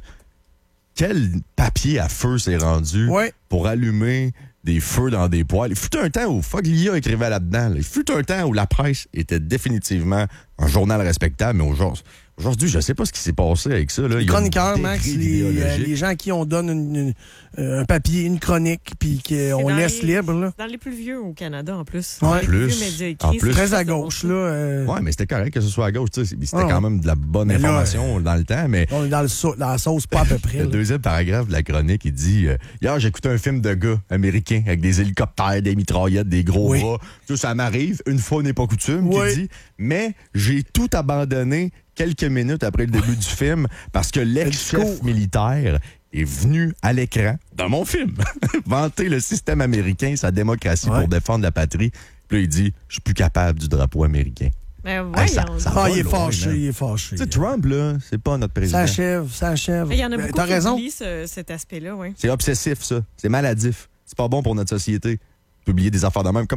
quel papier à feu s'est rendu pour allumer des feux dans des poêles. Il fut un temps où Foglia écrivait là-dedans. Il fut un temps où la presse était définitivement un journal respectable, mais aujourd'hui, je ne sais pas ce qui s'est passé avec ça. Là. Les Il y a chroniqueurs, une Max, dérive idéologique. les gens à qui on donne un papier, une chronique, puis qu'on laisse libre. Là. Dans les plus vieux au Canada, en plus. Ouais. Dans les Plus. vieux médias écrits, En plus. c'est Très à bon gauche. ça. Là, Oui, mais c'était correct que ce soit à gauche. C'était Ouais. quand même de la bonne Mais là, information dans le temps. Mais on est dans la sauce pas à peu près. le là. deuxième paragraphe de la chronique, il dit hier, j'ai écouté un film de gars américains avec des hélicoptères, des mitraillettes, des gros Oui. bras. Ça m'arrive, une fois n'est pas coutume, Oui. qu'il dit. Mais j'ai tout abandonné quelques minutes après le début du film parce que l'ex-chef discours. militaire est venu à l'écran, dans mon film, vanter le système américain, sa démocratie Ouais. pour défendre la patrie. Puis là, il dit je suis plus capable du drapeau américain. Mais Hey, ça voyons. va Ah, il est loin, fâché, man. il est fâché. Tu sais, Trump, là, c'est pas notre président. Ça achève. Il y en a beaucoup T'as qui raison. oublient cet aspect-là, oui. C'est obsessif, ça. C'est maladif. C'est pas bon pour notre société. Publier des affaires de même. Comme